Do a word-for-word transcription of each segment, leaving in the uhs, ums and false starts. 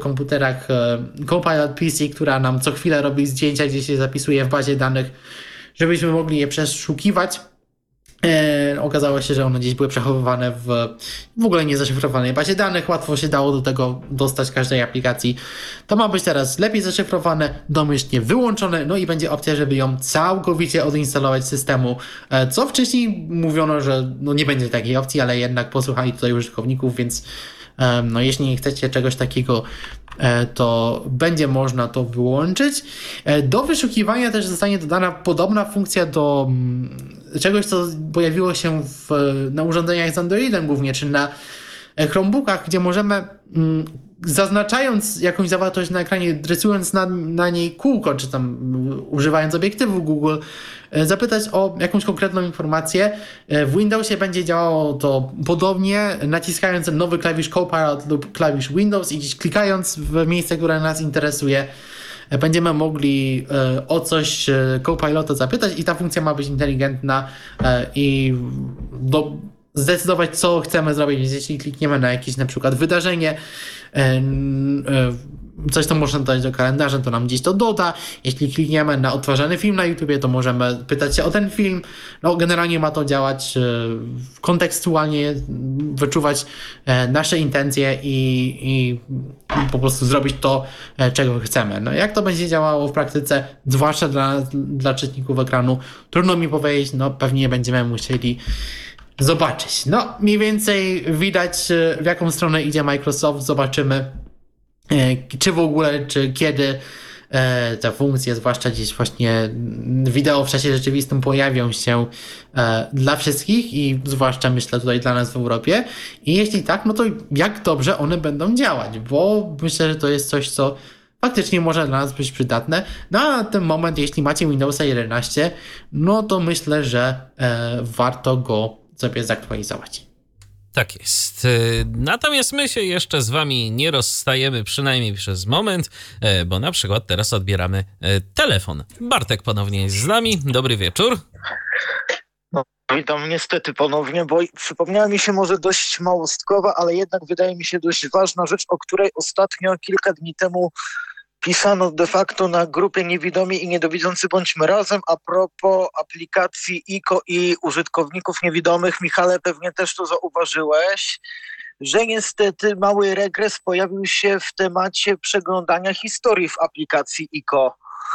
komputerach Copilot P C, która nam co chwilę robi zdjęcia, gdzie się zapisuje w bazie danych, żebyśmy mogli je przeszukiwać. E, okazało się, że one gdzieś były przechowywane w w ogóle niezaszyfrowanej bazie danych. Łatwo się dało do tego dostać każdej aplikacji. To ma być teraz lepiej zaszyfrowane, domyślnie wyłączone, no i będzie opcja, żeby ją całkowicie odinstalować z systemu, e, co wcześniej mówiono, że no nie będzie takiej opcji, ale jednak posłuchali tutaj użytkowników, więc e, no jeśli nie chcecie czegoś takiego, e, to będzie można to wyłączyć. E, do wyszukiwania też zostanie dodana podobna funkcja do mm, czegoś, co pojawiło się w, na urządzeniach z Androidem głównie, czy na Chromebookach, gdzie możemy mm, zaznaczając jakąś zawartość na ekranie, rysując na, na niej kółko, czy tam używając obiektywu Google, zapytać o jakąś konkretną informację. W Windowsie będzie działało to podobnie, naciskając ten nowy klawisz Copilot lub klawisz Windows i gdzieś klikając w miejsce, które nas interesuje, będziemy mogli e, o coś e, Copilota zapytać i ta funkcja ma być inteligentna e, i do, zdecydować, co chcemy zrobić. Więc jeśli klikniemy na jakieś na przykład wydarzenie, e, e, coś, co można dodać do kalendarza, to nam gdzieś to doda. Jeśli klikniemy na odtwarzany film na YouTubie, to możemy pytać się o ten film. No, generalnie ma to działać e, kontekstualnie, wyczuwać e, nasze intencje i, i, i po prostu zrobić to, e, czego chcemy. No, jak to będzie działało w praktyce, zwłaszcza dla, dla czytników ekranu, trudno mi powiedzieć, no pewnie będziemy musieli zobaczyć. No, mniej więcej widać, w jaką stronę idzie Microsoft. Zobaczymy, czy w ogóle, czy kiedy e, te funkcje, zwłaszcza gdzieś właśnie wideo w czasie rzeczywistym, pojawią się e, dla wszystkich i zwłaszcza myślę tutaj dla nas w Europie. I jeśli tak, no to jak dobrze one będą działać, bo myślę, że to jest coś, co faktycznie może dla nas być przydatne. No a na ten moment, jeśli macie Windowsa jedenaście, no to myślę, że e, warto go sobie zaktualizować. Tak jest. Natomiast my się jeszcze z wami nie rozstajemy, przynajmniej przez moment, bo na przykład teraz odbieramy telefon. Bartek ponownie jest z nami. Dobry wieczór. No, witam niestety ponownie, bo przypomniała mi się może dość małostkowa, ale jednak wydaje mi się dość ważna rzecz, o której ostatnio kilka dni temu pisano de facto na grupie Niewidomi i Niedowidzący Bądźmy Razem a propos aplikacji I K O i użytkowników niewidomych. Michale, pewnie też to zauważyłeś, że niestety mały regres pojawił się w temacie przeglądania historii w aplikacji I K O.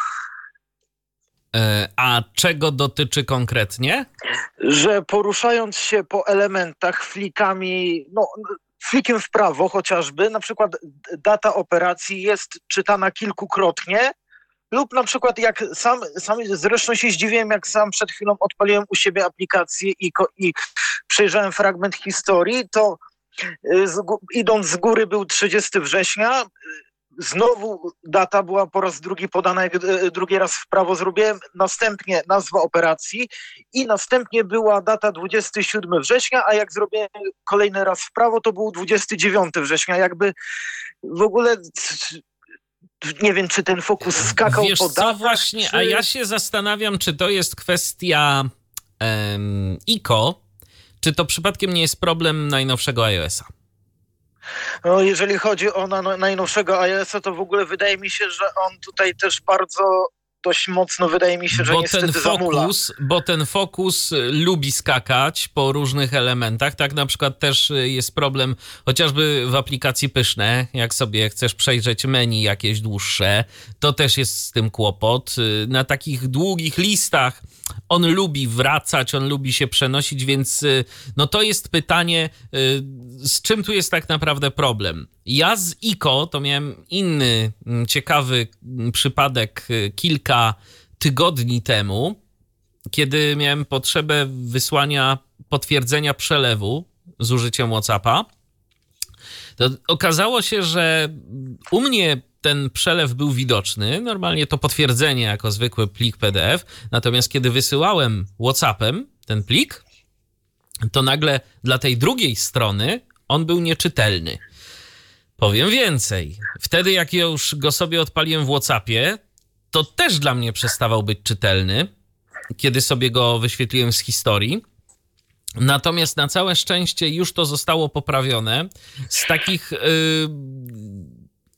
A czego dotyczy konkretnie? Że poruszając się po elementach flikami, no flikiem w prawo chociażby, na przykład data operacji jest czytana kilkukrotnie lub na przykład jak sam, sam zresztą się zdziwiłem, jak sam przed chwilą odpaliłem u siebie aplikację I K O i przejrzałem fragment historii, to z, idąc z góry był trzydziestego września, znowu data była po raz drugi podana, jak drugi raz w prawo zrobiłem, następnie nazwa operacji i następnie była data dwudziestego siódmego września, a jak zrobiłem kolejny raz w prawo, to był dwudziestego dziewiątego września. Jakby w ogóle nie wiem, czy ten fokus skakał Wiesz po datach. co, właśnie, czy... a ja się zastanawiam, czy to jest kwestia um, I K O, czy to przypadkiem nie jest problem najnowszego iOS-a? No, jeżeli chodzi o na, najnowszego iOS-a, to w ogóle wydaje mi się, że on tutaj też bardzo dość mocno, wydaje mi się, że bo niestety ten zamula. fokus, Bo ten fokus lubi skakać po różnych elementach. Tak na przykład też jest problem chociażby w aplikacji Pyszne. Jak sobie chcesz przejrzeć menu jakieś dłuższe, to też jest z tym kłopot. Na takich długich listach on lubi wracać, on lubi się przenosić, więc no to jest pytanie, z czym tu jest tak naprawdę problem. Ja z I K O to miałem inny ciekawy przypadek kilka tygodni temu, kiedy miałem potrzebę wysłania potwierdzenia przelewu z użyciem WhatsAppa. To okazało się, że u mnie ten przelew był widoczny, normalnie to potwierdzenie jako zwykły plik P D F, natomiast kiedy wysyłałem WhatsAppem ten plik, to nagle dla tej drugiej strony on był nieczytelny. Powiem więcej. Wtedy jak już go sobie odpaliłem w WhatsAppie, to też dla mnie przestawał być czytelny, kiedy sobie go wyświetliłem z historii. Natomiast na całe szczęście już to zostało poprawione. Z takich yy,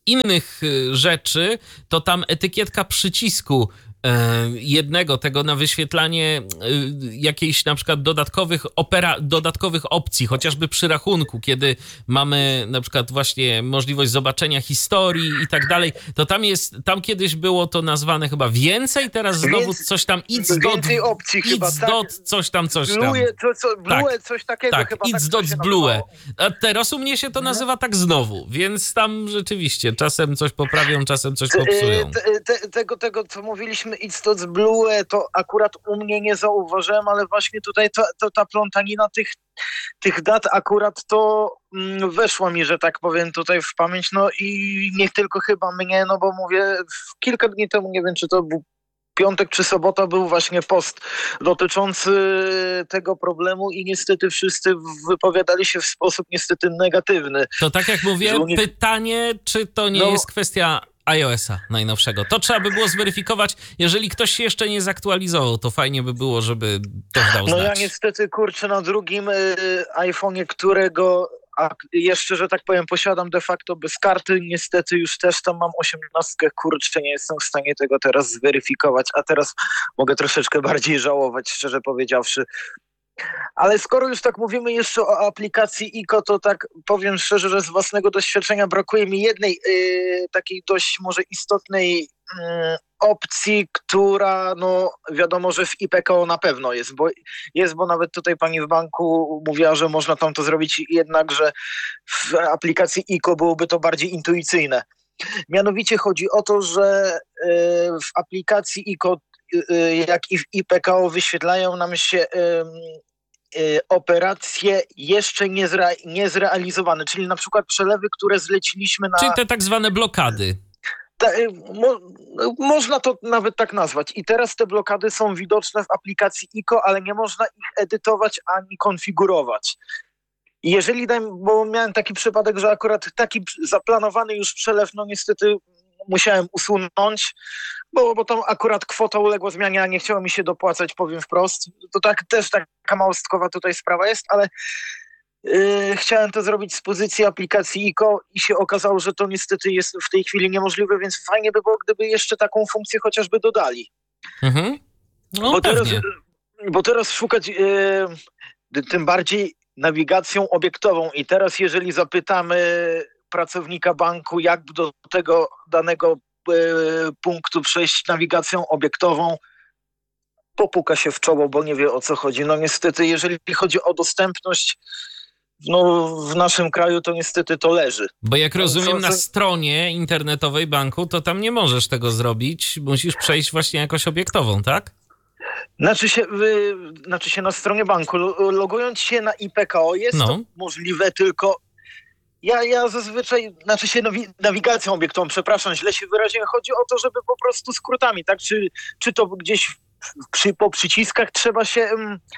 innych rzeczy, to tam etykietka przycisku jednego tego na wyświetlanie jakiejś na przykład dodatkowych opera, dodatkowych opcji, chociażby przy rachunku, kiedy mamy na przykład właśnie możliwość zobaczenia historii i tak dalej, to tam jest, tam kiedyś było to nazwane chyba więcej, teraz znowu Więcej, coś tam it's dot, więcej opcji it's chyba, tak? dot, coś tam, coś tam. Blue, co, co, Blue, Tak, coś takiego tak, chyba. it's tak dot to się Blue. nazywało. A teraz u mnie się to nazywa tak znowu, więc tam rzeczywiście czasem coś poprawią, czasem coś popsują. Te, te, tego, tego, co mówiliśmy, It's Dots Blue, to akurat u mnie nie zauważyłem, ale właśnie tutaj ta, to, ta plątanina tych, tych dat akurat to mm, weszła mi, że tak powiem, tutaj w pamięć. No i niech tylko chyba mnie, no bo mówię, kilka dni temu, nie wiem, czy to był piątek czy sobota, był właśnie post dotyczący tego problemu i niestety wszyscy wypowiadali się w sposób niestety negatywny. To tak jak mówię, nie... pytanie, czy to nie no... jest kwestia iOS-a najnowszego. To trzeba by było zweryfikować. Jeżeli ktoś się jeszcze nie zaktualizował, to fajnie by było, żeby też dał znać. No ja niestety, kurczę, na drugim y, iPhone'ie, którego a jeszcze, że tak powiem, posiadam de facto bez karty, niestety już też tam mam osiemnastkę, kurczę, nie jestem w stanie tego teraz zweryfikować, a teraz mogę troszeczkę bardziej żałować, szczerze powiedziawszy. Ale skoro już tak mówimy jeszcze o aplikacji I K O, to tak powiem szczerze, że z własnego doświadczenia brakuje mi jednej yy, takiej dość może istotnej yy, opcji, która no wiadomo, że w I P K O na pewno jest, bo jest, bo nawet tutaj pani w banku mówiła, że można tam to zrobić, jednakże w aplikacji I K O byłoby to bardziej intuicyjne. Mianowicie chodzi o to, że yy, w aplikacji I K O jak i w I P K O wyświetlają nam się y, y, operacje jeszcze niezre, niezrealizowane, czyli na przykład przelewy, które zleciliśmy na... Czyli te tak zwane blokady. Ta, y, mo, można to nawet tak nazwać. I teraz te blokady są widoczne w aplikacji I K O, ale nie można ich edytować ani konfigurować. I jeżeli dam, bo miałem taki przypadek, że akurat taki zaplanowany już przelew, no niestety musiałem usunąć, bo, bo tam akurat kwota uległa zmianie, a nie chciało mi się dopłacać, powiem wprost. To tak też taka małostkowa tutaj sprawa jest, ale yy, chciałem to zrobić z pozycji aplikacji I K O i się okazało, że to niestety jest w tej chwili niemożliwe, więc fajnie by było, gdyby jeszcze taką funkcję chociażby dodali. Mhm. No, bo, teraz, pewnie. bo teraz szukać yy, tym bardziej nawigacją obiektową i teraz jeżeli zapytamy pracownika banku, jak do tego danego y, punktu przejść nawigacją obiektową, popuka się w czoło, bo nie wie, o co chodzi. No niestety, jeżeli chodzi o dostępność, no w naszym kraju to niestety to leży. Bo jak rozumiem, co, co... na stronie internetowej banku, to tam nie możesz tego zrobić, musisz przejść właśnie jakoś obiektową, tak? Znaczy się, y, znaczy się na stronie banku, logując się na I P K O jest no. to możliwe, tylko Ja, ja zazwyczaj, znaczy się nawi- nawigacją obiektową, przepraszam, źle się wyraziłem, chodzi o to, żeby po prostu skrótami, tak? Czy, czy to gdzieś przy, po przyciskach trzeba się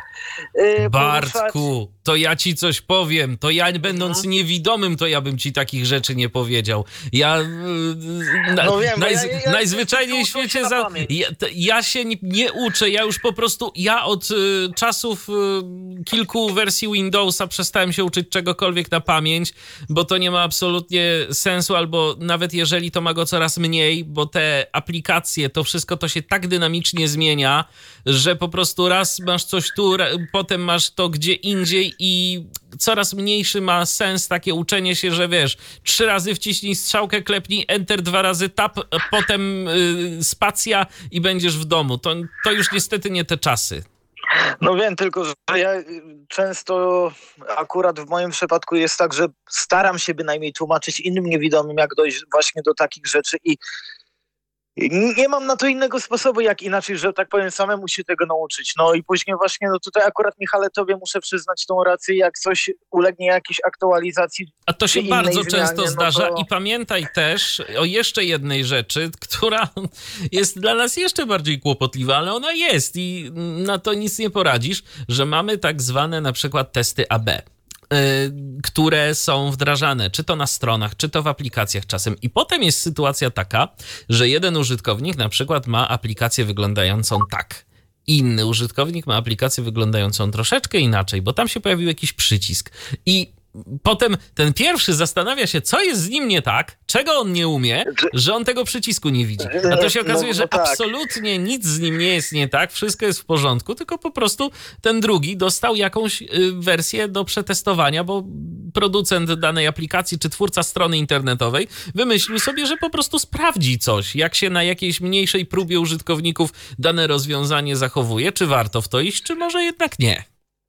yy, Bartku, to ja ci coś powiem, to ja będąc mhm. niewidomym, to ja bym ci takich rzeczy nie powiedział. Ja, yy, na, no wiem, najz, ja, ja, najzwyczajniej w świecie, się za, ja, ja się nie, nie uczę, ja już po prostu, ja od y, czasów y, kilku wersji Windowsa przestałem się uczyć czegokolwiek na pamięć, bo to nie ma absolutnie sensu, albo nawet jeżeli to ma go coraz mniej, bo te aplikacje, to wszystko to się tak dynamicznie zmienia, że po prostu raz masz coś tu, potem masz to gdzie indziej i coraz mniejszy ma sens takie uczenie się, że wiesz, trzy razy wciśnij strzałkę, klepnij enter, dwa razy tab, potem y, spacja i będziesz w domu. To, to już niestety nie te czasy. No wiem, tylko że ja często akurat w moim przypadku jest tak, że staram się bynajmniej tłumaczyć innym niewidomym, jak dojść właśnie do takich rzeczy i nie mam na to innego sposobu, jak inaczej, że tak powiem, samemu się tego nauczyć. No i później właśnie, no tutaj akurat Michale, tobie muszę przyznać tą rację, jak coś ulegnie jakiejś aktualizacji. A to się bardzo zmianie, często no zdarza to... i pamiętaj też o jeszcze jednej rzeczy, która jest dla nas jeszcze bardziej kłopotliwa, ale ona jest i na to nic nie poradzisz, że mamy tak zwane na przykład testy A B. Które są wdrażane, czy to na stronach, czy to w aplikacjach czasem. I potem jest sytuacja taka, że jeden użytkownik na przykład ma aplikację wyglądającą tak. Inny użytkownik ma aplikację wyglądającą troszeczkę inaczej, bo tam się pojawił jakiś przycisk. I potem ten pierwszy zastanawia się, co jest z nim nie tak, czego on nie umie, że on tego przycisku nie widzi. A to się okazuje, no, no że tak. absolutnie nic z nim nie jest nie tak, wszystko jest w porządku, tylko po prostu ten drugi dostał jakąś wersję do przetestowania, bo producent danej aplikacji czy twórca strony internetowej wymyślił sobie, że po prostu sprawdzi coś, jak się na jakiejś mniejszej próbie użytkowników dane rozwiązanie zachowuje, czy warto w to iść, czy może jednak nie.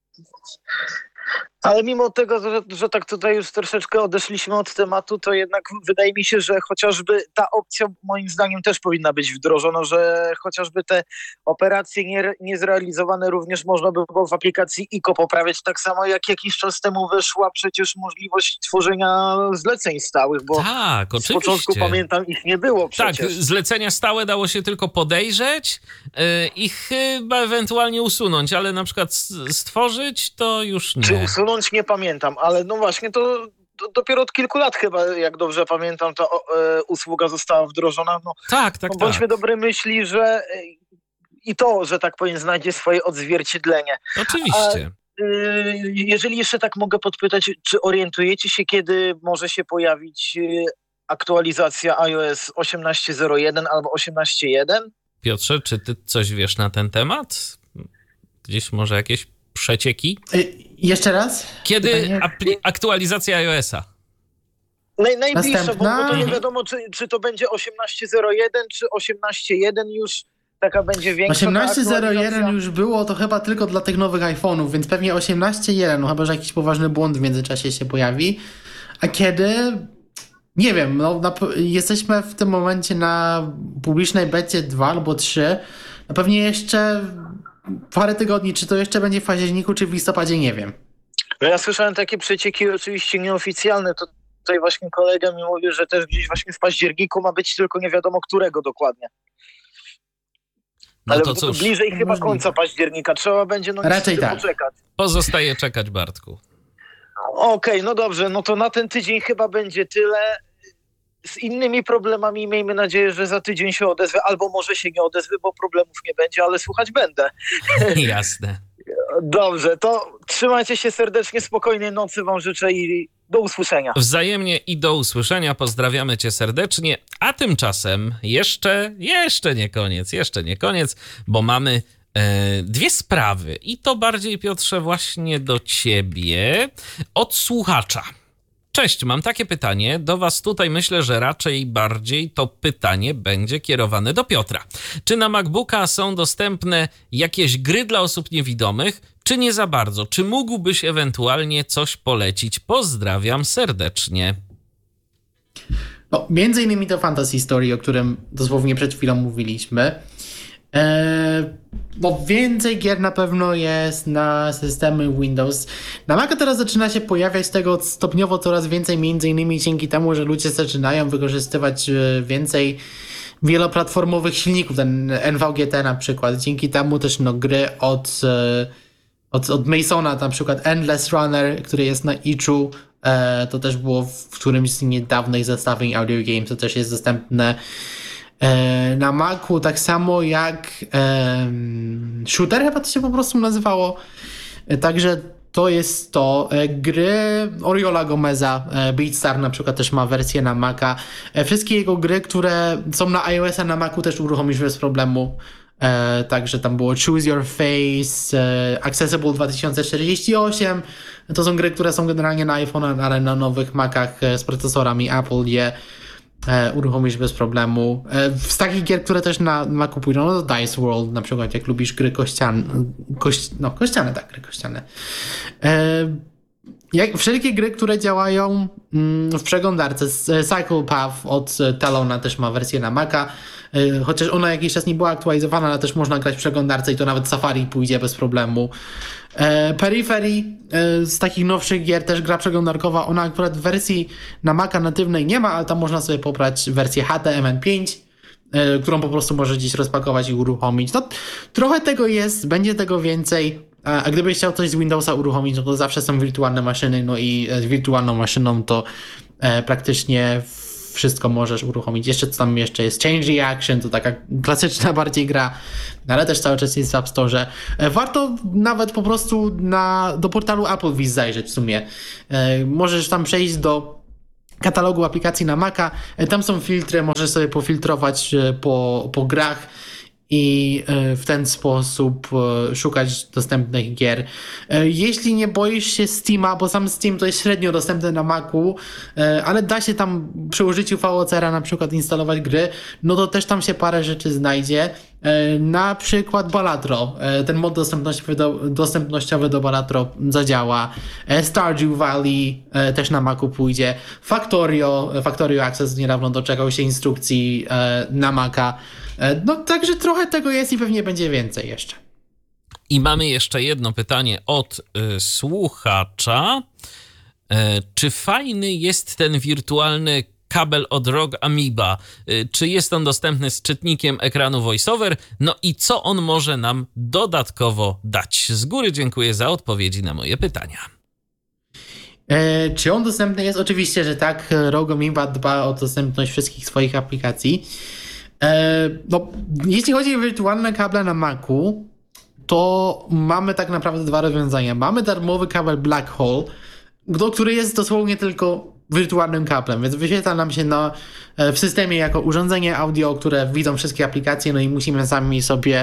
Ale mimo tego, że, że tak tutaj już troszeczkę odeszliśmy od tematu, to jednak wydaje mi się, że chociażby ta opcja moim zdaniem też powinna być wdrożona, że chociażby te operacje nie, niezrealizowane również można by było w aplikacji I K O poprawiać, tak samo jak jakiś czas temu wyszła przecież możliwość tworzenia zleceń stałych, bo tak, oczywiście. z początku pamiętam ich nie było przecież. Tak, zlecenia stałe dało się tylko podejrzeć yy, i chyba ewentualnie usunąć, ale na przykład stworzyć to już nie. Czy usunąć? Nie pamiętam, ale no właśnie to, to dopiero od kilku lat chyba, jak dobrze pamiętam, ta e, usługa została wdrożona. No, tak, tak, no bądźmy tak. dobrej myśli, że e, i to, że tak powiem, znajdzie swoje odzwierciedlenie. Oczywiście. A, e, jeżeli jeszcze tak mogę podpytać, czy orientujecie się, kiedy może się pojawić e, aktualizacja iOS osiemnaście zero jeden albo osiemnaście jeden? Piotrze, czy ty coś wiesz na ten temat? Gdzieś może jakieś przecieki? Y- jeszcze raz? Kiedy Pytanie? apli- aktualizacja iOS-a? Naj, najbliższa, bo, bo to nie Mhm. wiadomo, czy, czy to będzie osiemnaście zero jeden, czy osiemnaście jeden już taka będzie większa. osiemnaście zero jeden aktualizacja. już było, to chyba tylko dla tych nowych iPhone'ów, więc pewnie osiemnaście jeden, no chyba, że jakiś poważny błąd w międzyczasie się pojawi. A kiedy? Nie wiem, no na, jesteśmy w tym momencie na publicznej becie dwa albo trzy. No pewnie jeszcze parę tygodni, czy to jeszcze będzie w październiku, czy w listopadzie, nie wiem. No ja słyszałem takie przecieki oczywiście nieoficjalne, to tutaj właśnie kolega mi mówił, że też gdzieś właśnie w październiku ma być, tylko nie wiadomo którego dokładnie. No ale to cóż, bliżej chyba możliwe. końca października, trzeba będzie no Raczej niestety tak. poczekać. pozostaje czekać, Bartku. Okej, okay, no dobrze, no to na ten tydzień chyba będzie tyle. Z innymi problemami miejmy nadzieję, że za tydzień się odezwę, albo może się nie odezwę, bo problemów nie będzie, ale słuchać będę. Jasne. Dobrze, to trzymajcie się serdecznie, spokojnej nocy wam życzę i do usłyszenia. Wzajemnie i do usłyszenia. Pozdrawiamy cię serdecznie. A tymczasem jeszcze, jeszcze nie koniec, jeszcze nie koniec, bo mamy e, dwie sprawy. I to bardziej, Piotrze, właśnie do ciebie od słuchacza. Cześć, mam takie pytanie do was tutaj. Myślę, że raczej bardziej to pytanie będzie kierowane do Piotra. Czy na MacBooka są dostępne jakieś gry dla osób niewidomych, czy nie za bardzo? Czy mógłbyś ewentualnie coś polecić? Pozdrawiam serdecznie. No, między innymi to Fantasy Story, o którym dosłownie przed chwilą mówiliśmy. Eee, no więcej gier na pewno jest na systemy Windows. Na Maca teraz zaczyna się pojawiać tego stopniowo coraz więcej, między innymi dzięki temu, że ludzie zaczynają wykorzystywać więcej wieloplatformowych silników, ten N V G T na przykład. Dzięki temu też no, gry od, od, od Masona, na przykład Endless Runner, który jest na Itchu, e, to też było w którymś z niedawnych zestawień Audio Games, to też jest dostępne na Macu, tak samo jak e, Shooter, chyba to się po prostu nazywało. Także to jest to. E, gry Oriola Gomeza, e, Beatstar na przykład też ma wersję na Maca. E, wszystkie jego gry, które są na iOS-a, na Macu też uruchomisz bez problemu. E, także tam było Choose Your Face, e, Accessible dwa tysiące czterdzieści osiem. To są gry, które są generalnie na iPhone, ale na nowych Macach e, z procesorami Apple je E, uruchomisz bez problemu. E, z takich gier, które też na Macu pójdą, no to Dice World na przykład, jak lubisz gry kościane, kości, no kościane, tak, gry kościane. E, jak, wszelkie gry, które działają mm, w przeglądarce, Cycle Path od Talona też ma wersję na Maca, e, chociaż ona jakiś czas nie była aktualizowana, ale też można grać w przeglądarce i to nawet Safari pójdzie bez problemu. E, Periphery e, z takich nowszych gier też gra przeglądarkowa, ona akurat w wersji na Maca natywnej nie ma, ale tam można sobie pobrać wersję H T M L pięć, e, którą po prostu możesz gdzieś rozpakować i uruchomić. No, trochę tego jest, będzie tego więcej, a, a gdybyś chciał coś z Windowsa uruchomić, no to zawsze są wirtualne maszyny, no i z wirtualną maszyną to e, praktycznie wszystko możesz uruchomić. Jeszcze co tam jeszcze jest Change Reaction, to taka klasyczna bardziej gra, ale też cały czas jest w App Store. Warto nawet po prostu na, do portalu Applebee's zajrzeć w sumie. Możesz tam przejść do katalogu aplikacji na Maca, tam są filtry, możesz sobie pofiltrować po, po grach i w ten sposób szukać dostępnych gier. Jeśli nie boisz się Steama, bo sam Steam to jest średnio dostępny na Macu, ale da się tam przy użyciu V O C R-a na przykład instalować gry, no to też tam się parę rzeczy znajdzie. Na przykład Balatro, ten mod dostępnościowy do, dostępnościowy do Balatro zadziała. Stardew Valley też na Macu pójdzie. Factorio, Factorio Access niedawno doczekał się instrukcji na Maca. No także trochę tego jest i pewnie będzie więcej jeszcze. I mamy jeszcze jedno pytanie od y, słuchacza. Y, czy fajny jest ten wirtualny kabel od R O G Amoeba? Y, czy jest on dostępny z czytnikiem ekranu VoiceOver? No i co on może nam dodatkowo dać? Z góry dziękuję za odpowiedzi na moje pytania. E, czy on dostępny jest? Oczywiście, że tak. R O G Amoeba dba o dostępność wszystkich swoich aplikacji. No, jeśli chodzi o wirtualne kable na Macu, to mamy tak naprawdę dwa rozwiązania. Mamy darmowy kabel Black Hole, który jest dosłownie tylko wirtualnym kablem, więc wyświetla nam się na, w systemie jako urządzenie audio, które widzą wszystkie aplikacje, no i musimy sami sobie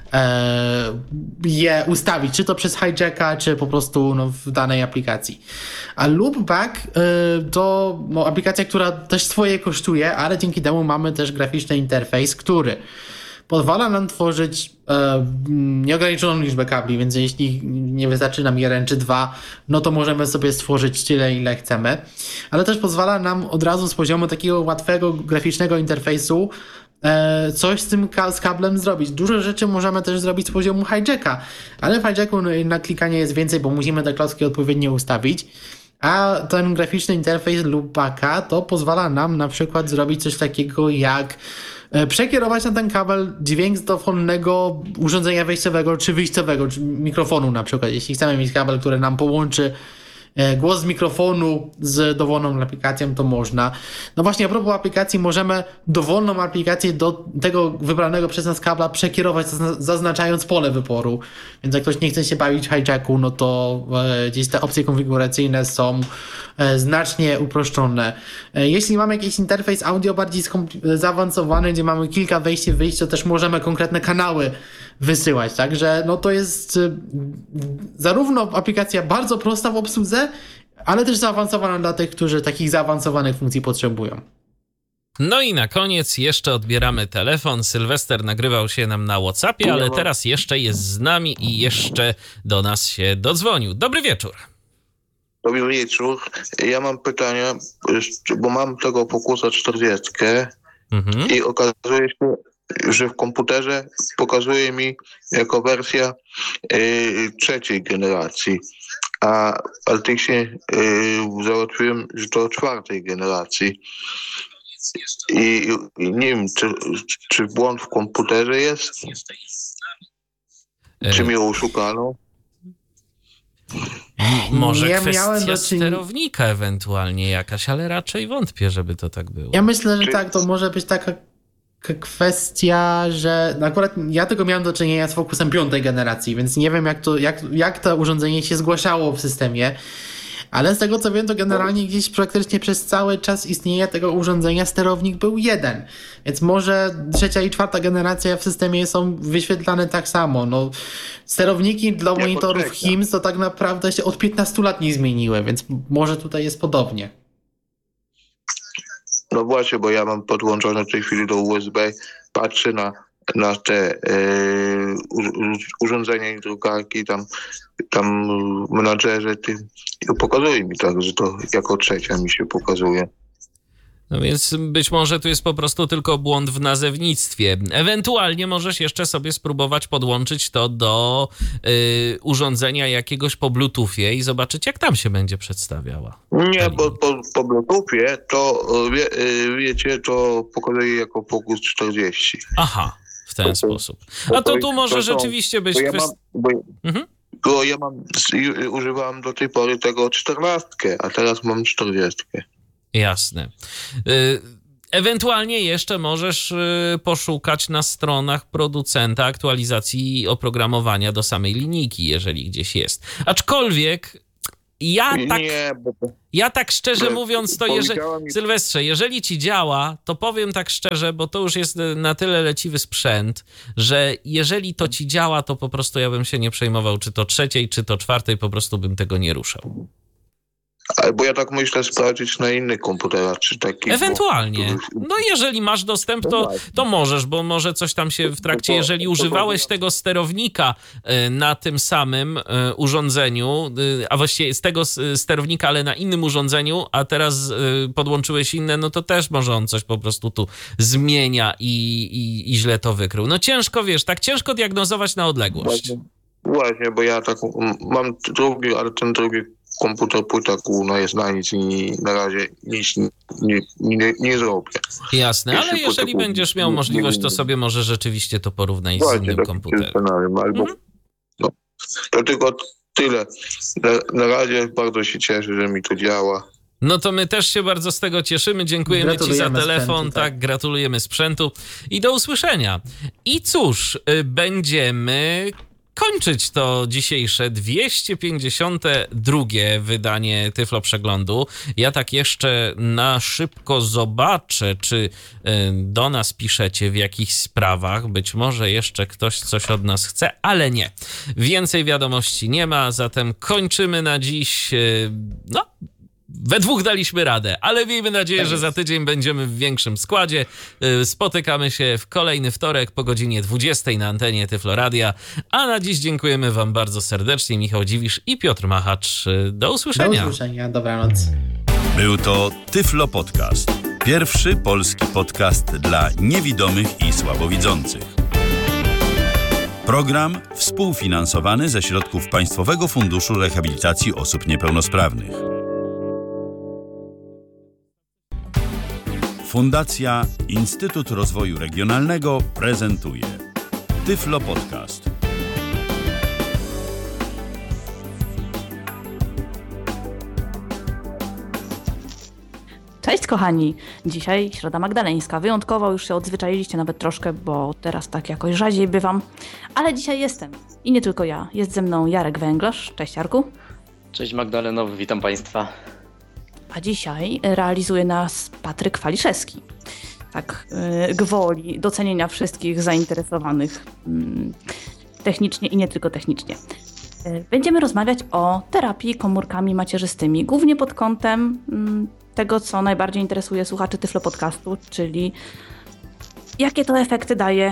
e, je ustawić, czy to przez hijacka, czy po prostu no, w danej aplikacji. A Loopback e, to no, aplikacja, która też swoje kosztuje, ale dzięki temu mamy też graficzny interfejs, który pozwala nam tworzyć e, nieograniczoną liczbę kabli, więc jeśli nie wystarczy nam jeden czy dwa, no to możemy sobie stworzyć tyle, ile chcemy. Ale też pozwala nam od razu z poziomu takiego łatwego graficznego interfejsu e, coś z tym ka- z kablem zrobić. Dużo rzeczy możemy też zrobić z poziomu hijacka, ale w hijacku no, na klikanie jest więcej, bo musimy te klocki odpowiednio ustawić. A ten graficzny interfejs Loopbacka to pozwala nam na przykład zrobić coś takiego jak przekierować na ten kabel dźwięk z dowolnego urządzenia wejściowego czy wyjściowego, czy mikrofonu na przykład. Jeśli chcemy mieć kabel, który nam połączy głos z mikrofonu z dowolną aplikacją, to można. No właśnie, a propos aplikacji, możemy dowolną aplikację do tego wybranego przez nas kabla przekierować, zaznaczając pole wyboru. Więc jak ktoś nie chce się bawić w hijacku, no to e, gdzieś te opcje konfiguracyjne są e, znacznie uproszczone. E, jeśli mamy jakiś interfejs audio bardziej zaawansowany, gdzie mamy kilka wejść i wyjść, to też możemy konkretne kanały wysyłać. Także no to jest y, zarówno aplikacja bardzo prosta w obsłudze, ale też zaawansowana dla tych, którzy takich zaawansowanych funkcji potrzebują. No i na koniec jeszcze odbieramy telefon. Sylwester nagrywał się nam na WhatsAppie, ale teraz jeszcze jest z nami i jeszcze do nas się dodzwonił. Dobry wieczór. Dobry wieczór. Ja mam pytanie, bo mam tego Focusa czterdzieści mhm. i okazuje się, że w komputerze pokazuje mi jako wersja y, trzeciej generacji, a w Altexie y, załatwiłem, że to czwartej generacji. I, i nie wiem, czy, czy błąd w komputerze jest? Czy mnie oszukano? Może ja kwestia sterownika ewentualnie jakaś, ale raczej wątpię, żeby to tak było. Ja myślę, że tak, to może być taka kwestia, że no akurat ja tego miałem do czynienia z Focusem piątej generacji, więc nie wiem jak to, jak, jak to urządzenie się zgłaszało w systemie, ale z tego co wiem, to generalnie gdzieś praktycznie przez cały czas istnienia tego urządzenia sterownik był jeden, więc może trzecia i czwarta generacja w systemie są wyświetlane tak samo. No, sterowniki dla Jako monitorów trzecia. H I M S to tak naprawdę się od piętnastu lat nie zmieniły, więc może tutaj jest podobnie. No właśnie, bo ja mam podłączone w tej chwili do U S B, patrzę na, na te e, u, urządzenia i drukarki, tam, tam menadżerzy, tym, i pokazuje mi tak, że to jako trzecia mi się pokazuje. No więc być może tu jest po prostu tylko błąd w nazewnictwie. Ewentualnie możesz jeszcze sobie spróbować podłączyć to do y, urządzenia jakiegoś po Bluetoothie i zobaczyć, jak tam się będzie przedstawiała. Nie, bo po, po Bluetoothie to wie, wiecie, to pokazuje jako Focus czterdzieści. Aha, w ten To- sposób. A to tu może to są- rzeczywiście być Bo ja mam, kwestia... bo, Mhm. bo ja mam, używałem do tej pory tego czternastkę, a teraz mam czterdziestkę. Jasne. Y, Ewentualnie jeszcze możesz poszukać na stronach producenta aktualizacji oprogramowania do samej linijki, jeżeli gdzieś jest. Aczkolwiek ja tak, Nie, bo... ja tak szczerze mówiąc, to jeżeli, mi... Sylwestrze, jeżeli ci działa, to powiem tak szczerze, bo to już jest na tyle leciwy sprzęt, że jeżeli to ci działa, to po prostu ja bym się nie przejmował, czy to trzeciej, czy to czwartej, po prostu bym tego nie ruszał. Bo ja tak myślę sprawdzić na innych komputerach, czy taki... Ewentualnie. No jeżeli masz dostęp, to, to możesz, bo może coś tam się w trakcie, jeżeli używałeś tego sterownika na tym samym urządzeniu, a właściwie z tego sterownika, ale na innym urządzeniu, a teraz podłączyłeś inne, no to też może on coś po prostu tu zmienia i, i, i źle to wykrył. No ciężko, wiesz, tak ciężko diagnozować na odległość. Właśnie, właśnie bo ja tak mam drugi, ale ten drugi komputer, płyta główna jest na nic i na razie nic nie, nie, nie, nie zrobię. Jasne, Jeśli ale jeżeli płyta, będziesz miał nie, możliwość, nie, to nie. sobie może rzeczywiście to porównaj Właśnie, z innym taki komputerem. scenariusz, albo, Mhm. no. To tylko tyle. Na, na razie bardzo się cieszę, że mi to działa. No to my też się bardzo z tego cieszymy. Dziękujemy ci za Gratulujemy telefon. sprzętu, tak. tak. Gratulujemy sprzętu i do usłyszenia. I cóż, y, będziemy kończyć to dzisiejsze dwieście pięćdziesiąte drugie wydanie Tyflo Przeglądu. Ja tak jeszcze na szybko zobaczę, czy y, do nas piszecie w jakichś sprawach. Być może jeszcze ktoś coś od nas chce, ale nie. Więcej wiadomości nie ma, zatem kończymy na dziś. Y, no, we dwóch daliśmy radę, ale miejmy nadzieję, że za tydzień będziemy w większym składzie. Spotykamy się w kolejny wtorek po godzinie dwudziestej na antenie Tyflo Radia. A na dziś dziękujemy wam bardzo serdecznie. Michał Dziwisz i Piotr Machacz. Do usłyszenia. Do usłyszenia, dobranoc. Był to Tyflo Podcast. Pierwszy polski podcast dla niewidomych i słabowidzących. Program współfinansowany ze środków Państwowego Funduszu Rehabilitacji Osób Niepełnosprawnych. Fundacja Instytut Rozwoju Regionalnego prezentuje Tyflo Podcast. Cześć kochani, dzisiaj Środa Magdaleńska. Wyjątkowo już się odzwyczailiście nawet troszkę, bo teraz tak jakoś rzadziej bywam. Ale dzisiaj jestem i nie tylko ja. Jest ze mną Jarek Węglarz. Cześć Jarku. Cześć Magdaleno, witam Państwa. A dzisiaj realizuje nas Patryk Waliszewski. Tak yy, gwoli docenienia wszystkich zainteresowanych yy, technicznie i nie tylko technicznie. Yy, będziemy rozmawiać o terapii komórkami macierzystymi, głównie pod kątem yy, tego, co najbardziej interesuje słuchaczy Tyflo Podcastu, czyli jakie to efekty daje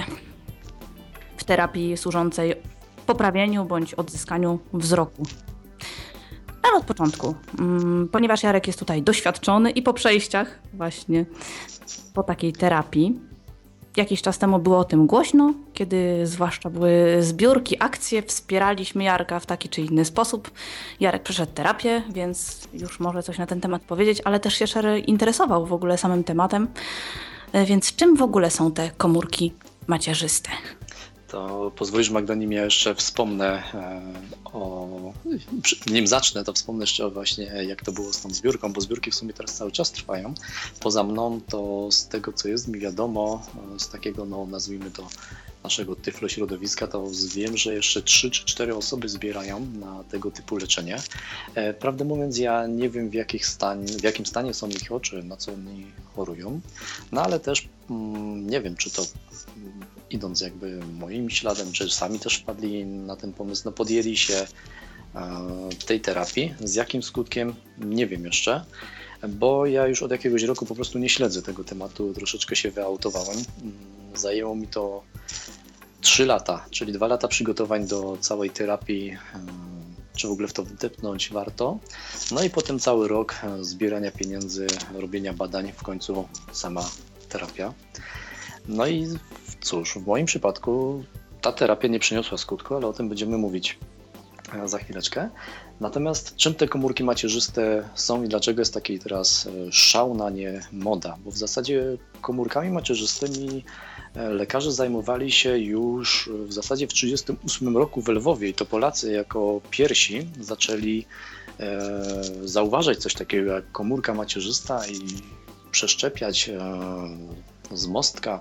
w terapii służącej poprawieniu bądź odzyskaniu wzroku. Ale od początku, ponieważ Jarek jest tutaj doświadczony i po przejściach właśnie po takiej terapii. Jakiś czas temu było o tym głośno, kiedy zwłaszcza były zbiórki, akcje, wspieraliśmy Jarka w taki czy inny sposób. Jarek przeszedł terapię, więc już może coś na ten temat powiedzieć, ale też się szerzej interesował w ogóle samym tematem. Więc czym w ogóle są te komórki macierzyste? To pozwolisz Magda, nim ja jeszcze wspomnę o... Nim zacznę, to wspomnę jeszcze właśnie jak to było z tą zbiórką, bo zbiórki w sumie teraz cały czas trwają. Poza mną to z tego, co jest mi wiadomo, z takiego, no nazwijmy to, naszego Tyflo środowiska, to wiem, że jeszcze trzy czy cztery osoby zbierają na tego typu leczenie. Prawdę mówiąc, ja nie wiem w, jakich stań, w jakim stanie są ich oczy, na co oni chorują, no ale też mm, nie wiem, czy to idąc jakby moim śladem, czy sami też wpadli na ten pomysł, no podjęli się e, tej terapii. Z jakim skutkiem? Nie wiem jeszcze, bo ja już od jakiegoś roku po prostu nie śledzę tego tematu, troszeczkę się wyautowałem. Zajęło mi to trzy lata, czyli dwa lata przygotowań do całej terapii, e, czy w ogóle w to wdepnąć warto. No i potem cały rok zbierania pieniędzy, robienia badań, w końcu sama terapia. No i cóż, w moim przypadku ta terapia nie przyniosła skutku, ale o tym będziemy mówić za chwileczkę. Natomiast czym te komórki macierzyste są i dlaczego jest taki teraz szał na nie, moda? Bo w zasadzie komórkami macierzystymi lekarze zajmowali się już w zasadzie w tysiąc dziewięćset trzydziestym ósmym roku w Lwowie i to Polacy jako pierwsi zaczęli e, zauważać coś takiego jak komórka macierzysta i przeszczepiać z mostka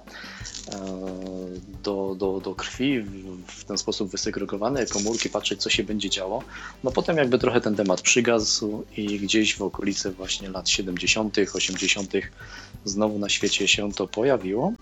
do, do, do krwi, w ten sposób wysegregowane komórki, patrzeć, co się będzie działo. No potem jakby trochę ten temat przygasł i gdzieś w okolicy właśnie lat siedemdziesiątych, osiemdziesiątych znowu na świecie się to pojawiło.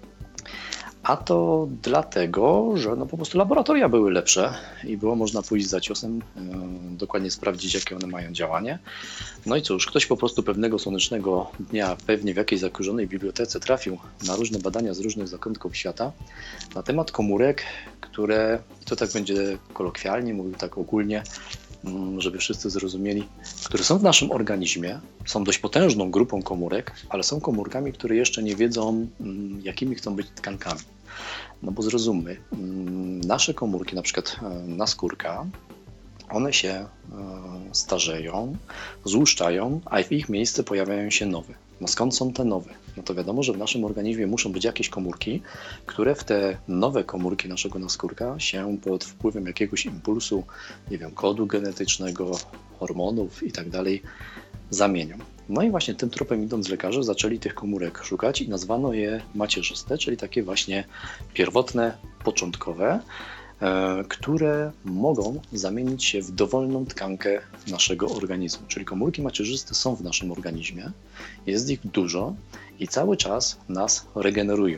A to dlatego, że no po prostu laboratoria były lepsze i było można pójść za ciosem, yy, dokładnie sprawdzić, jakie one mają działanie. No i cóż, ktoś po prostu pewnego słonecznego dnia, pewnie w jakiejś zakurzonej bibliotece, trafił na różne badania z różnych zakątków świata na temat komórek, które, i to tak będzie kolokwialnie, mówił tak ogólnie, żeby wszyscy zrozumieli, które są w naszym organizmie, są dość potężną grupą komórek, ale są komórkami, które jeszcze nie wiedzą, jakimi chcą być tkankami. No bo zrozummy, nasze komórki, na przykład naskórka, one się starzeją, złuszczają, a w ich miejsce pojawiają się nowe. No skąd są te nowe? No to wiadomo, że w naszym organizmie muszą być jakieś komórki, które w te nowe komórki naszego naskórka się pod wpływem jakiegoś impulsu, nie wiem, kodu genetycznego, hormonów i tak dalej zamienią. No i właśnie tym tropem idąc lekarze zaczęli tych komórek szukać i nazwano je macierzyste, czyli takie właśnie pierwotne, początkowe, które mogą zamienić się w dowolną tkankę naszego organizmu. Czyli komórki macierzyste są w naszym organizmie, jest ich dużo i cały czas nas regenerują.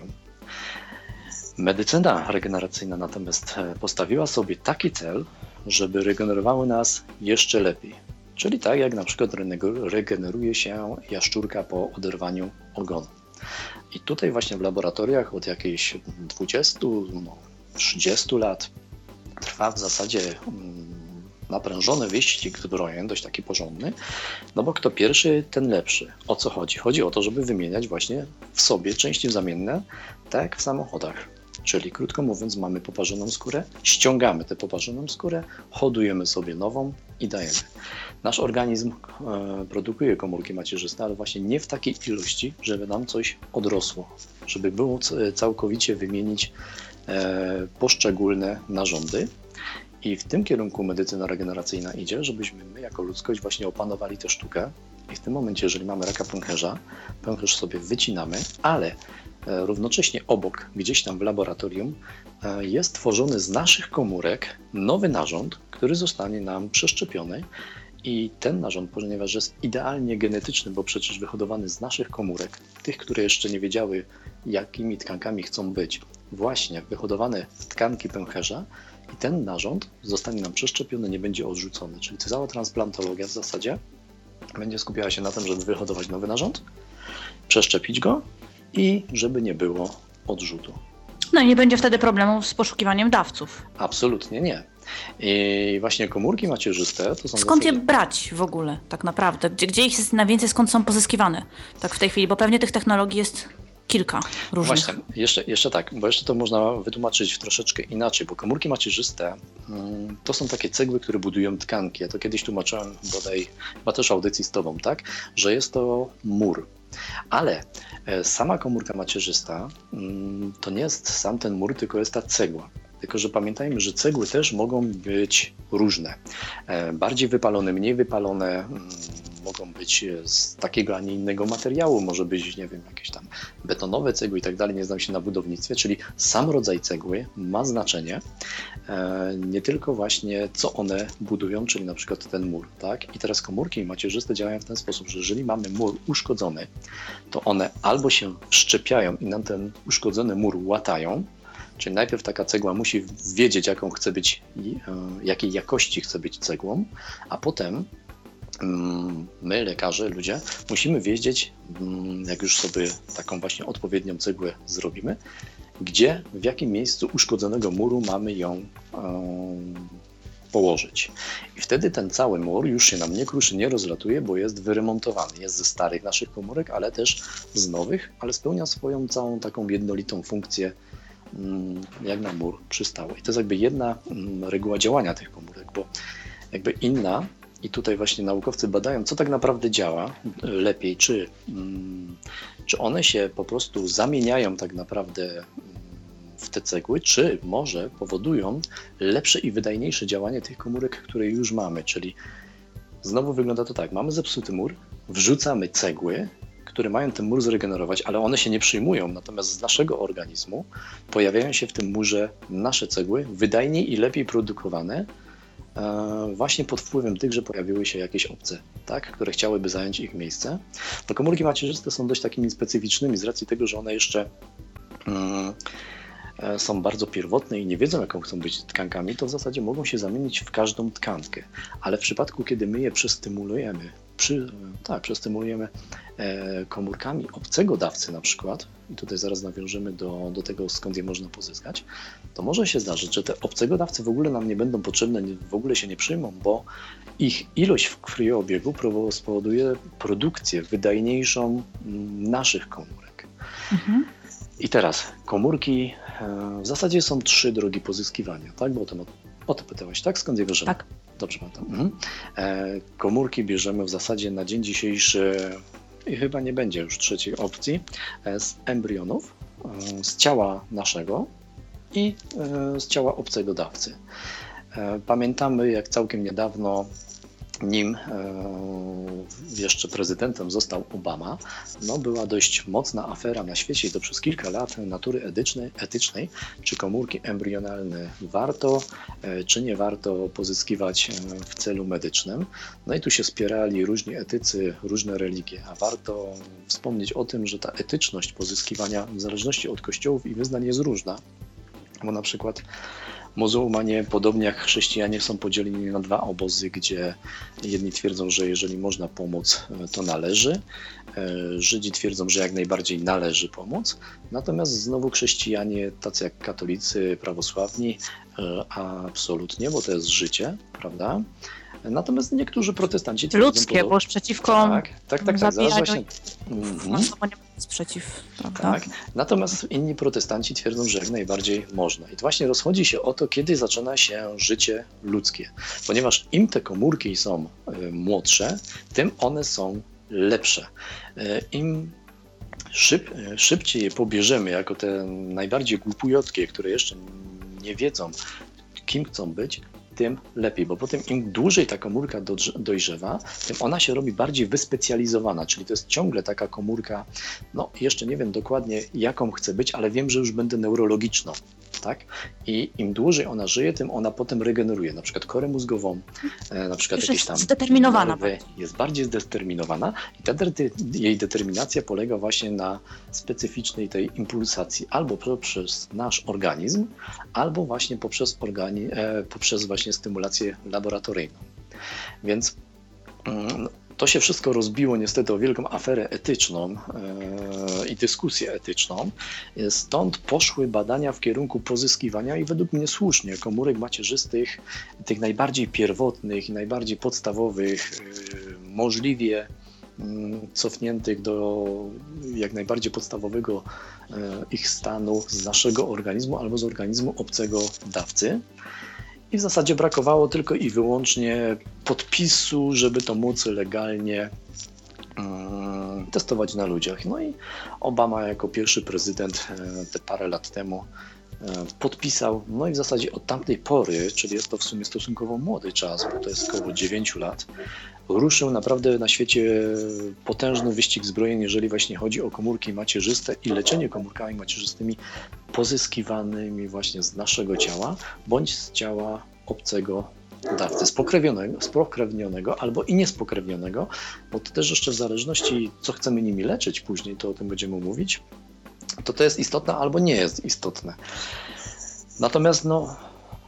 Medycyna regeneracyjna natomiast postawiła sobie taki cel, żeby regenerowały nas jeszcze lepiej. Czyli tak jak na przykład regeneruje się jaszczurka po oderwaniu ogonu. I tutaj właśnie w laboratoriach od jakichś dwudziestu, no, trzydziestu lat trwa w zasadzie naprężony wyścig zbrojeń, dość taki porządny, no bo kto pierwszy, ten lepszy. O co chodzi? Chodzi o to, żeby wymieniać właśnie w sobie części zamienne, tak jak w samochodach. Czyli krótko mówiąc, mamy poparzoną skórę, ściągamy tę poparzoną skórę, hodujemy sobie nową i dajemy. Nasz organizm e, produkuje komórki macierzyste, ale właśnie nie w takiej ilości, żeby nam coś odrosło, żeby było całkowicie wymienić e, poszczególne narządy. I w tym kierunku medycyna regeneracyjna idzie, żebyśmy my jako ludzkość właśnie opanowali tę sztukę. I w tym momencie, jeżeli mamy raka pęcherza, pęcherz sobie wycinamy, ale równocześnie obok, gdzieś tam w laboratorium, jest tworzony z naszych komórek nowy narząd, który zostanie nam przeszczepiony i ten narząd, ponieważ jest idealnie genetyczny, bo przecież wyhodowany z naszych komórek, tych, które jeszcze nie wiedziały, jakimi tkankami chcą być, właśnie wyhodowane tkanki pęcherza i ten narząd zostanie nam przeszczepiony, nie będzie odrzucony. Czyli cała transplantologia w zasadzie będzie skupiała się na tym, żeby wyhodować nowy narząd, przeszczepić go i żeby nie było odrzutu. No i nie będzie wtedy problemu z poszukiwaniem dawców. Absolutnie nie. I właśnie komórki macierzyste to są... Skąd zasadzie... je brać w ogóle tak naprawdę? Gdzie, gdzie ich jest najwięcej, skąd są pozyskiwane tak w tej chwili? Bo pewnie tych technologii jest kilka różnych. Właśnie, jeszcze, jeszcze tak, bo jeszcze to można wytłumaczyć troszeczkę inaczej, bo komórki macierzyste mm, to są takie cegły, które budują tkanki. Ja to kiedyś tłumaczyłem bodaj, chyba też audycji z tobą, tak? Że jest to mur. Ale sama komórka macierzysta to nie jest sam ten mur, tylko jest ta cegła. Tylko że pamiętajmy, że cegły też mogą być różne. Bardziej wypalone, mniej wypalone, mogą być z takiego, a nie innego materiału. Może być, nie wiem, jakieś tam betonowe cegły i tak dalej, nie znam się na budownictwie, czyli sam rodzaj cegły ma znaczenie. Nie tylko właśnie co one budują, czyli na przykład ten mur, tak? I teraz komórki macierzyste działają w ten sposób, że jeżeli mamy mur uszkodzony, to one albo się szczepiają i nam ten uszkodzony mur łatają, czyli najpierw taka cegła musi wiedzieć, jaką chce być, jakiej jakości chce być cegłą, a potem my, lekarze, ludzie, musimy wiedzieć, jak już sobie taką właśnie odpowiednią cegłę zrobimy, gdzie, w jakim miejscu uszkodzonego muru mamy ją um, położyć. I wtedy ten cały mur już się nam nie kruszy, nie rozlatuje, bo jest wyremontowany. Jest ze starych naszych komórek, ale też z nowych, ale spełnia swoją całą taką jednolitą funkcję, um, jak na mur przystało. I to jest jakby jedna um, reguła działania tych komórek, bo jakby inna. I tutaj właśnie naukowcy badają, co tak naprawdę działa lepiej, czy, czy one się po prostu zamieniają tak naprawdę w te cegły, czy może powodują lepsze i wydajniejsze działanie tych komórek, które już mamy. Czyli znowu wygląda to tak, mamy zepsuty mur, wrzucamy cegły, które mają ten mur zregenerować, ale one się nie przyjmują, natomiast z naszego organizmu pojawiają się w tym murze nasze cegły, wydajniej i lepiej produkowane, właśnie pod wpływem tych, że pojawiły się jakieś obce, tak, które chciałyby zająć ich miejsce. No, komórki macierzyste są dość takimi specyficznymi z racji tego, że one jeszcze mm, są bardzo pierwotne i nie wiedzą, jaką chcą być tkankami, to w zasadzie mogą się zamienić w każdą tkankę. Ale w przypadku, kiedy my je przestymulujemy, przy, tak, przestymulujemy e, komórkami obcego dawcy na przykład, i tutaj zaraz nawiążemy do, do tego, skąd je można pozyskać, to może się zdarzyć, że te obcego dawcy w ogóle nam nie będą potrzebne, nie, w ogóle się nie przyjmą, bo ich ilość w krwiobiegu spowoduje produkcję wydajniejszą naszych komórek. Mhm. I teraz komórki, w zasadzie są trzy drogi pozyskiwania, tak? Bo o to, o to pytałaś, tak? Skąd je bierzemy? Tak. Dobrze pamiętam. Mhm. Komórki bierzemy w zasadzie na dzień dzisiejszy i chyba nie będzie już trzeciej opcji, z embrionów, z ciała naszego i z ciała obcego dawcy. Pamiętamy, jak całkiem niedawno, nim jeszcze prezydentem został Obama, no była dość mocna afera na świecie i to przez kilka lat natury etycznej, etycznej, czy komórki embrionalne warto, czy nie warto pozyskiwać w celu medycznym. No i tu się spierali różni etycy, różne religie, a warto wspomnieć o tym, że ta etyczność pozyskiwania w zależności od kościołów i wyznań jest różna, bo na przykład muzułmanie, podobnie jak chrześcijanie, są podzieleni na dwa obozy, gdzie jedni twierdzą, że jeżeli można pomóc, to należy. Żydzi twierdzą, że jak najbardziej należy pomóc. Natomiast znowu chrześcijanie, tacy jak katolicy, prawosławni, absolutnie, bo to jest życie, prawda? Natomiast niektórzy protestanci twierdzą... Ludzkie, bo już przeciwko tak, tak, tak, tak, zaraz właśnie... Mhm. Sprzeciw, prawda? Tak. Natomiast inni protestanci twierdzą, że jak najbardziej można. I to właśnie rozchodzi się o to, kiedy zaczyna się życie ludzkie. Ponieważ im te komórki są młodsze, tym one są lepsze. Im szyb, szybciej je pobierzemy jako te najbardziej głupujotkie, które jeszcze nie wiedzą, kim chcą być, tym lepiej, bo potem im dłużej ta komórka dojrzewa, tym ona się robi bardziej wyspecjalizowana, czyli to jest ciągle taka komórka, no jeszcze nie wiem dokładnie jaką chcę być, ale wiem, że już będę neurologiczną, tak? I im dłużej ona żyje, tym ona potem regeneruje, na przykład korę mózgową, na przykład już jakieś tam... zdeterminowana. Nerwy, jest bardziej zdeterminowana i ta de- jej determinacja polega właśnie na specyficznej tej impulsacji, albo poprzez nasz organizm, albo właśnie poprzez, organi- e, poprzez właśnie stymulację laboratoryjną. Więc mm, to się wszystko rozbiło niestety o wielką aferę etyczną e, i dyskusję etyczną. Stąd poszły badania w kierunku pozyskiwania i według mnie słusznie komórek macierzystych, tych najbardziej pierwotnych i najbardziej podstawowych, e, możliwie cofniętych do jak najbardziej podstawowego e, ich stanu z naszego organizmu albo z organizmu obcego dawcy. I w zasadzie brakowało tylko i wyłącznie podpisu, żeby to móc legalnie um, testować na ludziach. No i Obama jako pierwszy prezydent e, te parę lat temu e, podpisał. No i w zasadzie od tamtej pory, czyli jest to w sumie stosunkowo młody czas, bo to jest około dziewięciu lat, ruszył naprawdę na świecie potężny wyścig zbrojeń, jeżeli właśnie chodzi o komórki macierzyste i leczenie komórkami macierzystymi pozyskiwanymi właśnie z naszego ciała, bądź z ciała obcego dawcy, spokrewnionego, spokrewnionego albo i niespokrewnionego, bo to też jeszcze w zależności, co chcemy nimi leczyć później, to o tym będziemy mówić, to to jest istotne albo nie jest istotne. Natomiast no...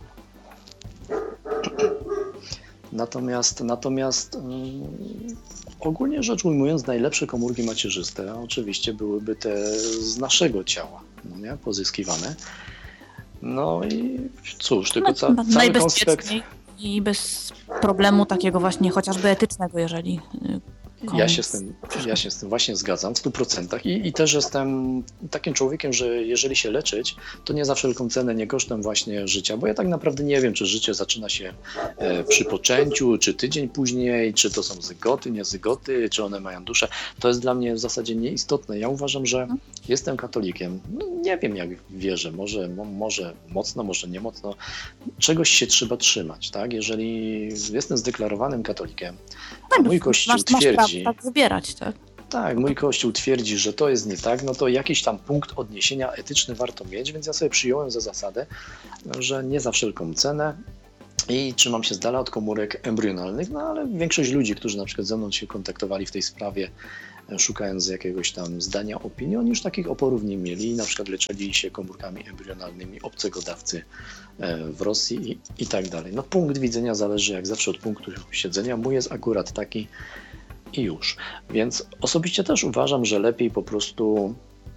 Natomiast, natomiast um, ogólnie rzecz ujmując, najlepsze komórki macierzyste oczywiście byłyby te z naszego ciała, no nie? Pozyskiwane. No i cóż, tylko ca- no, cały konspekt... I bez problemu takiego właśnie chociażby etycznego, jeżeli... Ja się, z tym, ja się z tym właśnie zgadzam w stu procentach I, i też jestem takim człowiekiem, że jeżeli się leczyć, to nie za wszelką cenę, nie kosztem właśnie życia, bo ja tak naprawdę nie wiem, czy życie zaczyna się e, przy poczęciu, czy tydzień później, czy to są zygoty, nie zygoty, czy one mają duszę. To jest dla mnie w zasadzie nieistotne. Ja uważam, że jestem katolikiem. No, nie wiem, jak wierzę, może, mo, może mocno, może nie mocno. Czegoś się trzeba trzymać, tak? Jeżeli jestem zdeklarowanym katolikiem, a mój Kościół masz, masz twierdzi, tak wybierać, tak? tak, mój kościół twierdzi, że to jest nie tak, no to jakiś tam punkt odniesienia etyczny warto mieć, więc ja sobie przyjąłem za zasadę, że nie za wszelką cenę i trzymam się z dala od komórek embrionalnych, no ale większość ludzi, którzy na przykład ze mną się kontaktowali w tej sprawie, szukając jakiegoś tam zdania, opinii, oni już takich oporów nie mieli i na przykład leczyli się komórkami embrionalnymi obcego dawcy w Rosji i, i tak dalej. No punkt widzenia zależy jak zawsze od punktu siedzenia, mój jest akurat taki i już. Więc osobiście też uważam, że lepiej po prostu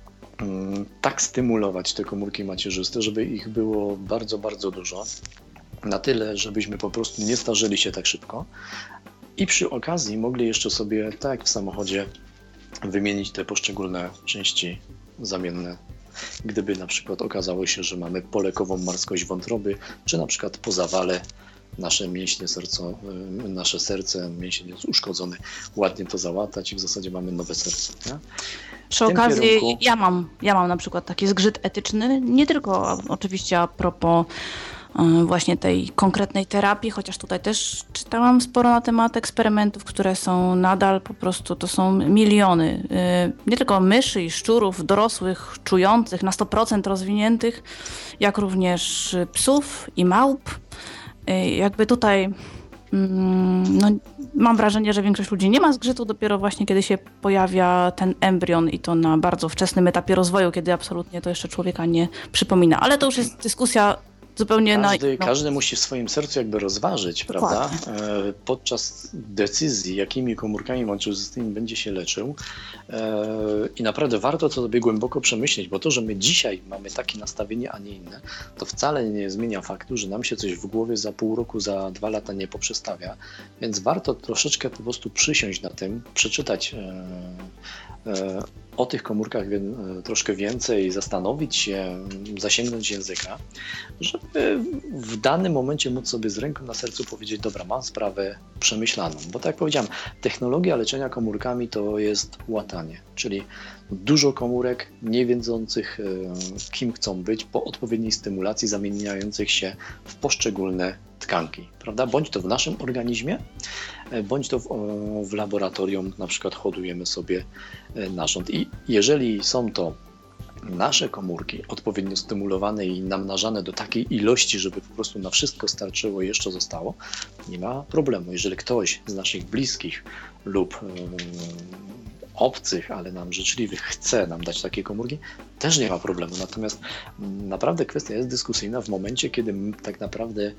um, tak stymulować te komórki macierzyste, żeby ich było bardzo, bardzo dużo, na tyle, żebyśmy po prostu nie starzeli się tak szybko i przy okazji mogli jeszcze sobie, tak jak w samochodzie, wymienić te poszczególne części zamienne, gdyby na przykład okazało się, że mamy polekową marskość wątroby, czy na przykład po zawale nasze mięśnie serco, nasze serce, mięsień jest uszkodzony, ładnie to załatać i w zasadzie mamy nowe serce. Nie? Przy okazji kierunku... ja, mam, ja mam na przykład taki zgrzyt etyczny, nie tylko oczywiście a propos właśnie tej konkretnej terapii, chociaż tutaj też czytałam sporo na temat eksperymentów, które są nadal po prostu, to są miliony, nie tylko myszy i szczurów, dorosłych, czujących, na sto procent rozwiniętych, jak również psów i małp. Jakby tutaj no, mam wrażenie, że większość ludzi nie ma zgrzytu dopiero właśnie kiedy się pojawia ten embrion i to na bardzo wczesnym etapie rozwoju, kiedy absolutnie to jeszcze człowieka nie przypomina. Ale to już jest dyskusja zupełnie każdy, na... każdy musi w swoim sercu jakby rozważyć, prawda? E, podczas decyzji, jakimi komórkami macierzystymi będzie się leczył e, i naprawdę warto to sobie głęboko przemyśleć, bo to, że my dzisiaj mamy takie nastawienie, a nie inne, to wcale nie zmienia faktu, że nam się coś w głowie za pół roku, za dwa lata nie poprzestawia, więc warto troszeczkę po prostu przysiąść na tym, przeczytać e, e, o tych komórkach wie, troszkę więcej, zastanowić się, zasięgnąć języka, żeby w danym momencie móc sobie z ręką na sercu powiedzieć, dobra, mam sprawę przemyślaną. Bo tak jak powiedziałem, technologia leczenia komórkami to jest łatanie, czyli dużo komórek nie wiedzących, kim chcą być, po odpowiedniej stymulacji zamieniających się w poszczególne tkanki, prawda? Bądź to w naszym organizmie, bądź to w, w laboratorium, na przykład hodujemy sobie narząd. I jeżeli są to nasze komórki odpowiednio stymulowane i namnażane do takiej ilości, żeby po prostu na wszystko starczyło i jeszcze zostało, nie ma problemu. Jeżeli ktoś z naszych bliskich lub obcych, ale nam życzliwych chce nam dać takie komórki, też nie ma problemu. Natomiast naprawdę kwestia jest dyskusyjna w momencie, kiedy tak naprawdę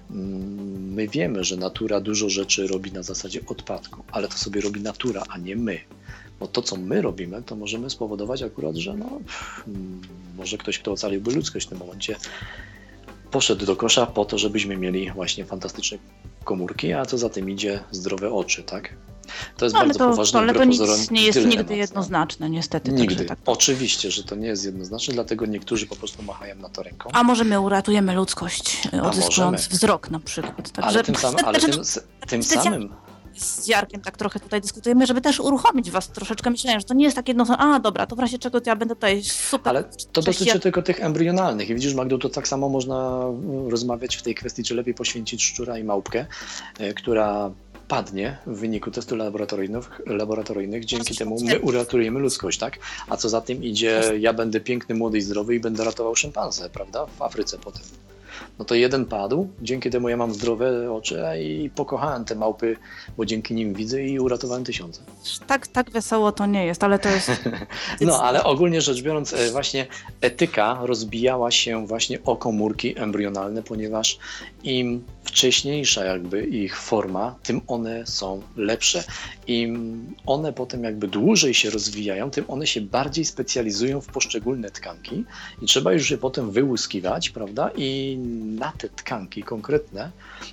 my wiemy, że natura dużo rzeczy robi na zasadzie odpadku, ale to sobie robi natura, a nie my. Bo to, co my robimy, to możemy spowodować akurat, że no, może ktoś, kto ocaliłby ludzkość w tym momencie, poszedł do kosza po to, żebyśmy mieli właśnie fantastyczne komórki, a co za tym idzie, zdrowe oczy, tak? To jest no, bardzo ale to, poważne. Ale to nic nie jest dylemat, nigdy jednoznaczne, niestety. Nigdy. Tak. Oczywiście, że to nie jest jednoznaczne, dlatego niektórzy po prostu machają na to ręką. A może my uratujemy ludzkość, odzyskując wzrok na przykład. Tak, ale tym, sam, ale tym, tym samym... Z Jarkiem tak trochę tutaj dyskutujemy, żeby też uruchomić was troszeczkę. Myślałem, że to nie jest takie jedno, a dobra, to w razie czego to ja będę tutaj super... Ale to dotyczy ja... tylko tych embrionalnych i widzisz, Magdo, to tak samo można rozmawiać w tej kwestii, czy lepiej poświęcić szczura i małpkę, która padnie w wyniku testów laboratoryjnych, laboratoryjnych. Dzięki temu my uratujemy ludzkość, tak? A co za tym idzie, ja będę piękny, młody i zdrowy i będę ratował szympansę, prawda? W Afryce potem. No to jeden padł, dzięki temu ja mam zdrowe oczy i pokochałem te małpy, bo dzięki nim widzę i uratowałem tysiące. Tak, tak wesoło to nie jest, ale to jest... No, ale ogólnie rzecz biorąc, właśnie etyka rozbijała się właśnie o komórki embrionalne, ponieważ im wcześniejsza jakby ich forma, tym one są lepsze. Im one potem jakby dłużej się rozwijają, tym one się bardziej specjalizują w poszczególne tkanki i trzeba już je potem wyłuskiwać, prawda? I na te tkanki konkretne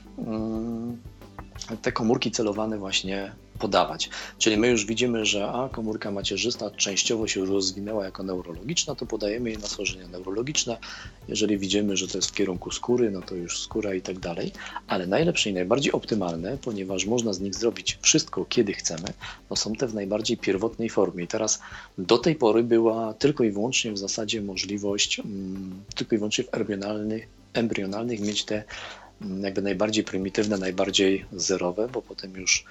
te komórki celowane właśnie podawać. Czyli my już widzimy, że a komórka macierzysta częściowo się rozwinęła jako neurologiczna, to podajemy jej na schorzenia neurologiczne. Jeżeli widzimy, że to jest w kierunku skóry, no to już skóra i tak dalej. Ale najlepsze i najbardziej optymalne, ponieważ można z nich zrobić wszystko, kiedy chcemy, no są te w najbardziej pierwotnej formie. I teraz do tej pory była tylko i wyłącznie w zasadzie możliwość, um, tylko i wyłącznie w embrionalnych, embrionalnych mieć te jakby najbardziej prymitywne, najbardziej zerowe, bo potem już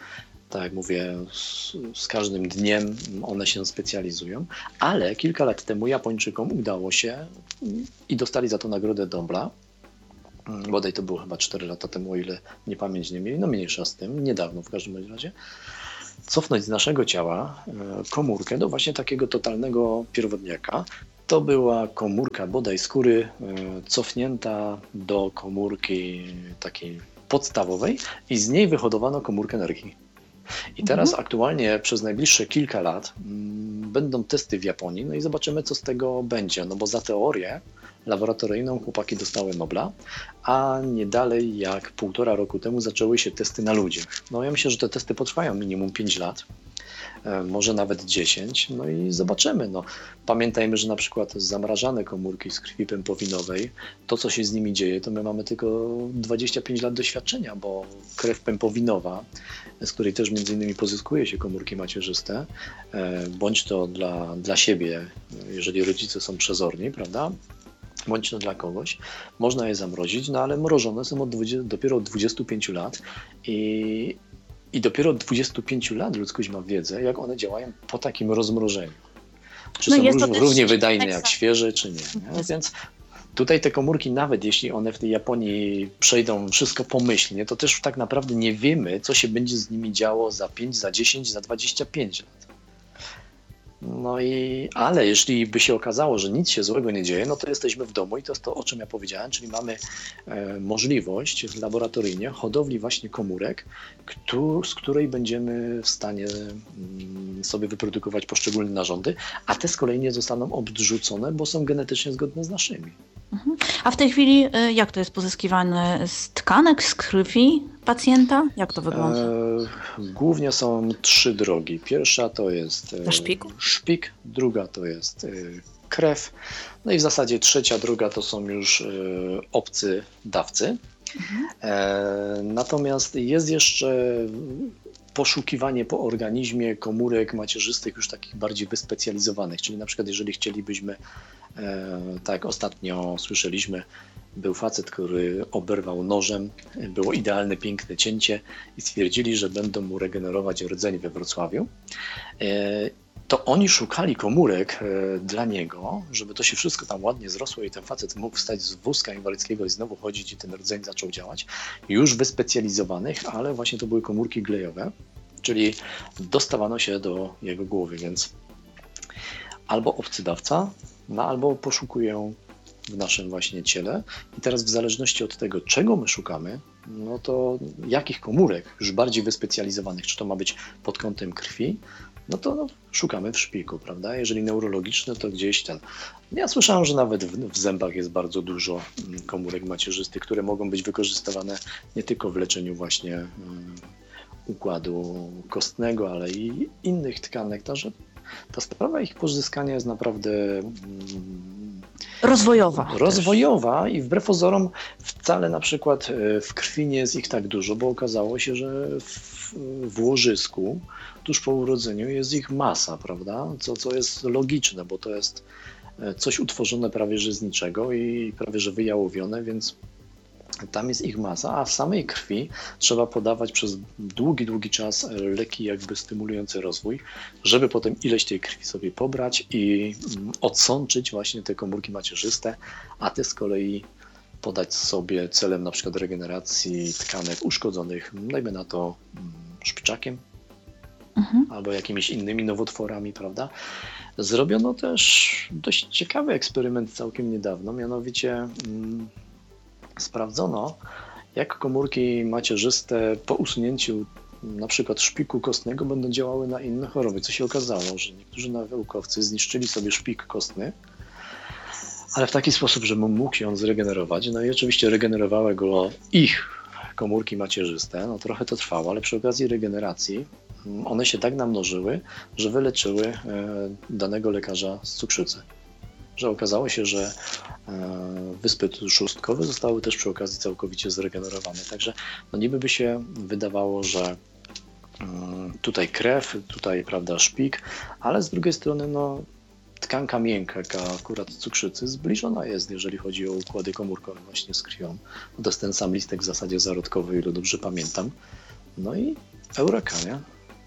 Tak jak mówię, z, z każdym dniem one się specjalizują, ale kilka lat temu Japończykom udało się i dostali za to nagrodę Nobla. Bodaj to było chyba cztery lata temu, o ile nie pamięć nie mieli, no mniejsza z tym, niedawno w każdym razie, cofnąć z naszego ciała komórkę do właśnie takiego totalnego pierwotniaka. To była komórka bodaj skóry cofnięta do komórki takiej podstawowej i z niej wyhodowano komórkę energii. I teraz mhm. aktualnie przez najbliższe kilka lat m, będą testy w Japonii, no i zobaczymy, co z tego będzie, no bo za teorię laboratoryjną chłopaki dostały Nobla, a nie dalej jak półtora roku temu zaczęły się testy na ludziach. No ja myślę, że te testy potrwają minimum pięć lat, może nawet dziesięć, no i zobaczymy. No, pamiętajmy, że na przykład zamrażane komórki z krwi pępowinowej, to co się z nimi dzieje, to my mamy tylko dwadzieścia pięć lat doświadczenia, bo krew pępowinowa, z której też między innymi pozyskuje się komórki macierzyste, bądź to dla, dla siebie, jeżeli rodzice są przezorni, prawda? Bądź to dla kogoś, można je zamrozić, no ale mrożone są od dwudziestu, dopiero od dwudziestu pięciu lat i I dopiero od dwudziestu pięciu lat ludzkość ma wiedzę, jak one działają po takim rozmrożeniu. Czy no są jest róż, to równie wydajne jak świeże, czy nie. nie? Więc tutaj te komórki, nawet jeśli one w tej Japonii przejdą wszystko pomyślnie, to też tak naprawdę nie wiemy, co się będzie z nimi działo za pięć, za dziesięć, za dwadzieścia pięć lat. No i, ale jeśli by się okazało, że nic się złego nie dzieje, no to jesteśmy w domu i to jest to, o czym ja powiedziałem, czyli mamy e, możliwość laboratoryjnie hodowli właśnie komórek, któ- z której będziemy w stanie mm, sobie wyprodukować poszczególne narządy, a te z kolei nie zostaną odrzucone, bo są genetycznie zgodne z naszymi. Mhm. A w tej chwili jak to jest pozyskiwane? Z tkanek, z krwi pacjenta? Jak to wygląda? E, głównie są trzy drogi. Pierwsza to jest e, szpiku? szpik, druga to jest e, krew, no i w zasadzie trzecia droga to są już e, obcy dawcy. Mhm. E, natomiast jest jeszcze poszukiwanie po organizmie komórek macierzystych już takich bardziej wyspecjalizowanych, czyli na przykład jeżeli chcielibyśmy, e, tak jak ostatnio słyszeliśmy, był facet, który oberwał nożem, było idealne, piękne cięcie i stwierdzili, że będą mu regenerować rdzeń we Wrocławiu. E, to oni szukali komórek e, dla niego, żeby to się wszystko tam ładnie zrosło i ten facet mógł wstać z wózka inwalidzkiego i znowu chodzić i ten rdzeń zaczął działać. Już wyspecjalizowanych, ale właśnie to były komórki glejowe, czyli dostawano się do jego głowy, więc albo obcy dawca, no albo poszukują w naszym właśnie ciele. I teraz w zależności od tego, czego my szukamy, no to jakich komórek już bardziej wyspecjalizowanych, czy to ma być pod kątem krwi, no to no, szukamy w szpiku, prawda? Jeżeli neurologiczne, to gdzieś ten. Ja słyszałem, że nawet w, w zębach jest bardzo dużo komórek macierzystych, które mogą być wykorzystywane nie tylko w leczeniu właśnie um, układu kostnego, ale i innych tkanek. Także ta sprawa ich pozyskania jest naprawdę um, rozwojowa. Rozwojowa też. I wbrew pozorom wcale na przykład w krwi nie jest ich tak dużo, bo okazało się, że w, w łożysku tuż po urodzeniu jest ich masa, prawda? Co, co jest logiczne, bo to jest coś utworzone prawie że z niczego i prawie że wyjałowione, więc tam jest ich masa, a w samej krwi trzeba podawać przez długi, długi czas leki jakby stymulujące rozwój, żeby potem ileś tej krwi sobie pobrać i odsączyć właśnie te komórki macierzyste, a te z kolei podać sobie celem na przykład regeneracji tkanek uszkodzonych, dajmy na to szpiczakiem mhm. albo jakimiś innymi nowotworami, prawda? Zrobiono też dość ciekawy eksperyment całkiem niedawno, mianowicie mm, sprawdzono, jak komórki macierzyste po usunięciu na przykład szpiku kostnego będą działały na inne choroby. Co się okazało, że niektórzy naukowcy zniszczyli sobie szpik kostny, ale w taki sposób, że mógł się on zregenerować. No i oczywiście regenerowały go ich komórki macierzyste. No trochę to trwało, ale przy okazji regeneracji one się tak namnożyły, że wyleczyły danego lekarza z cukrzycy. Że okazało się, że wyspy trzustkowe zostały też przy okazji całkowicie zregenerowane. Także no niby by się wydawało, że tutaj krew, tutaj prawda szpik, ale z drugiej strony no, tkanka miękka, akurat cukrzycy, zbliżona jest, jeżeli chodzi o układy komórkowe właśnie z krwią. To jest ten sam listek w zasadzie zarodkowy, ile dobrze pamiętam. No i eureka, nie?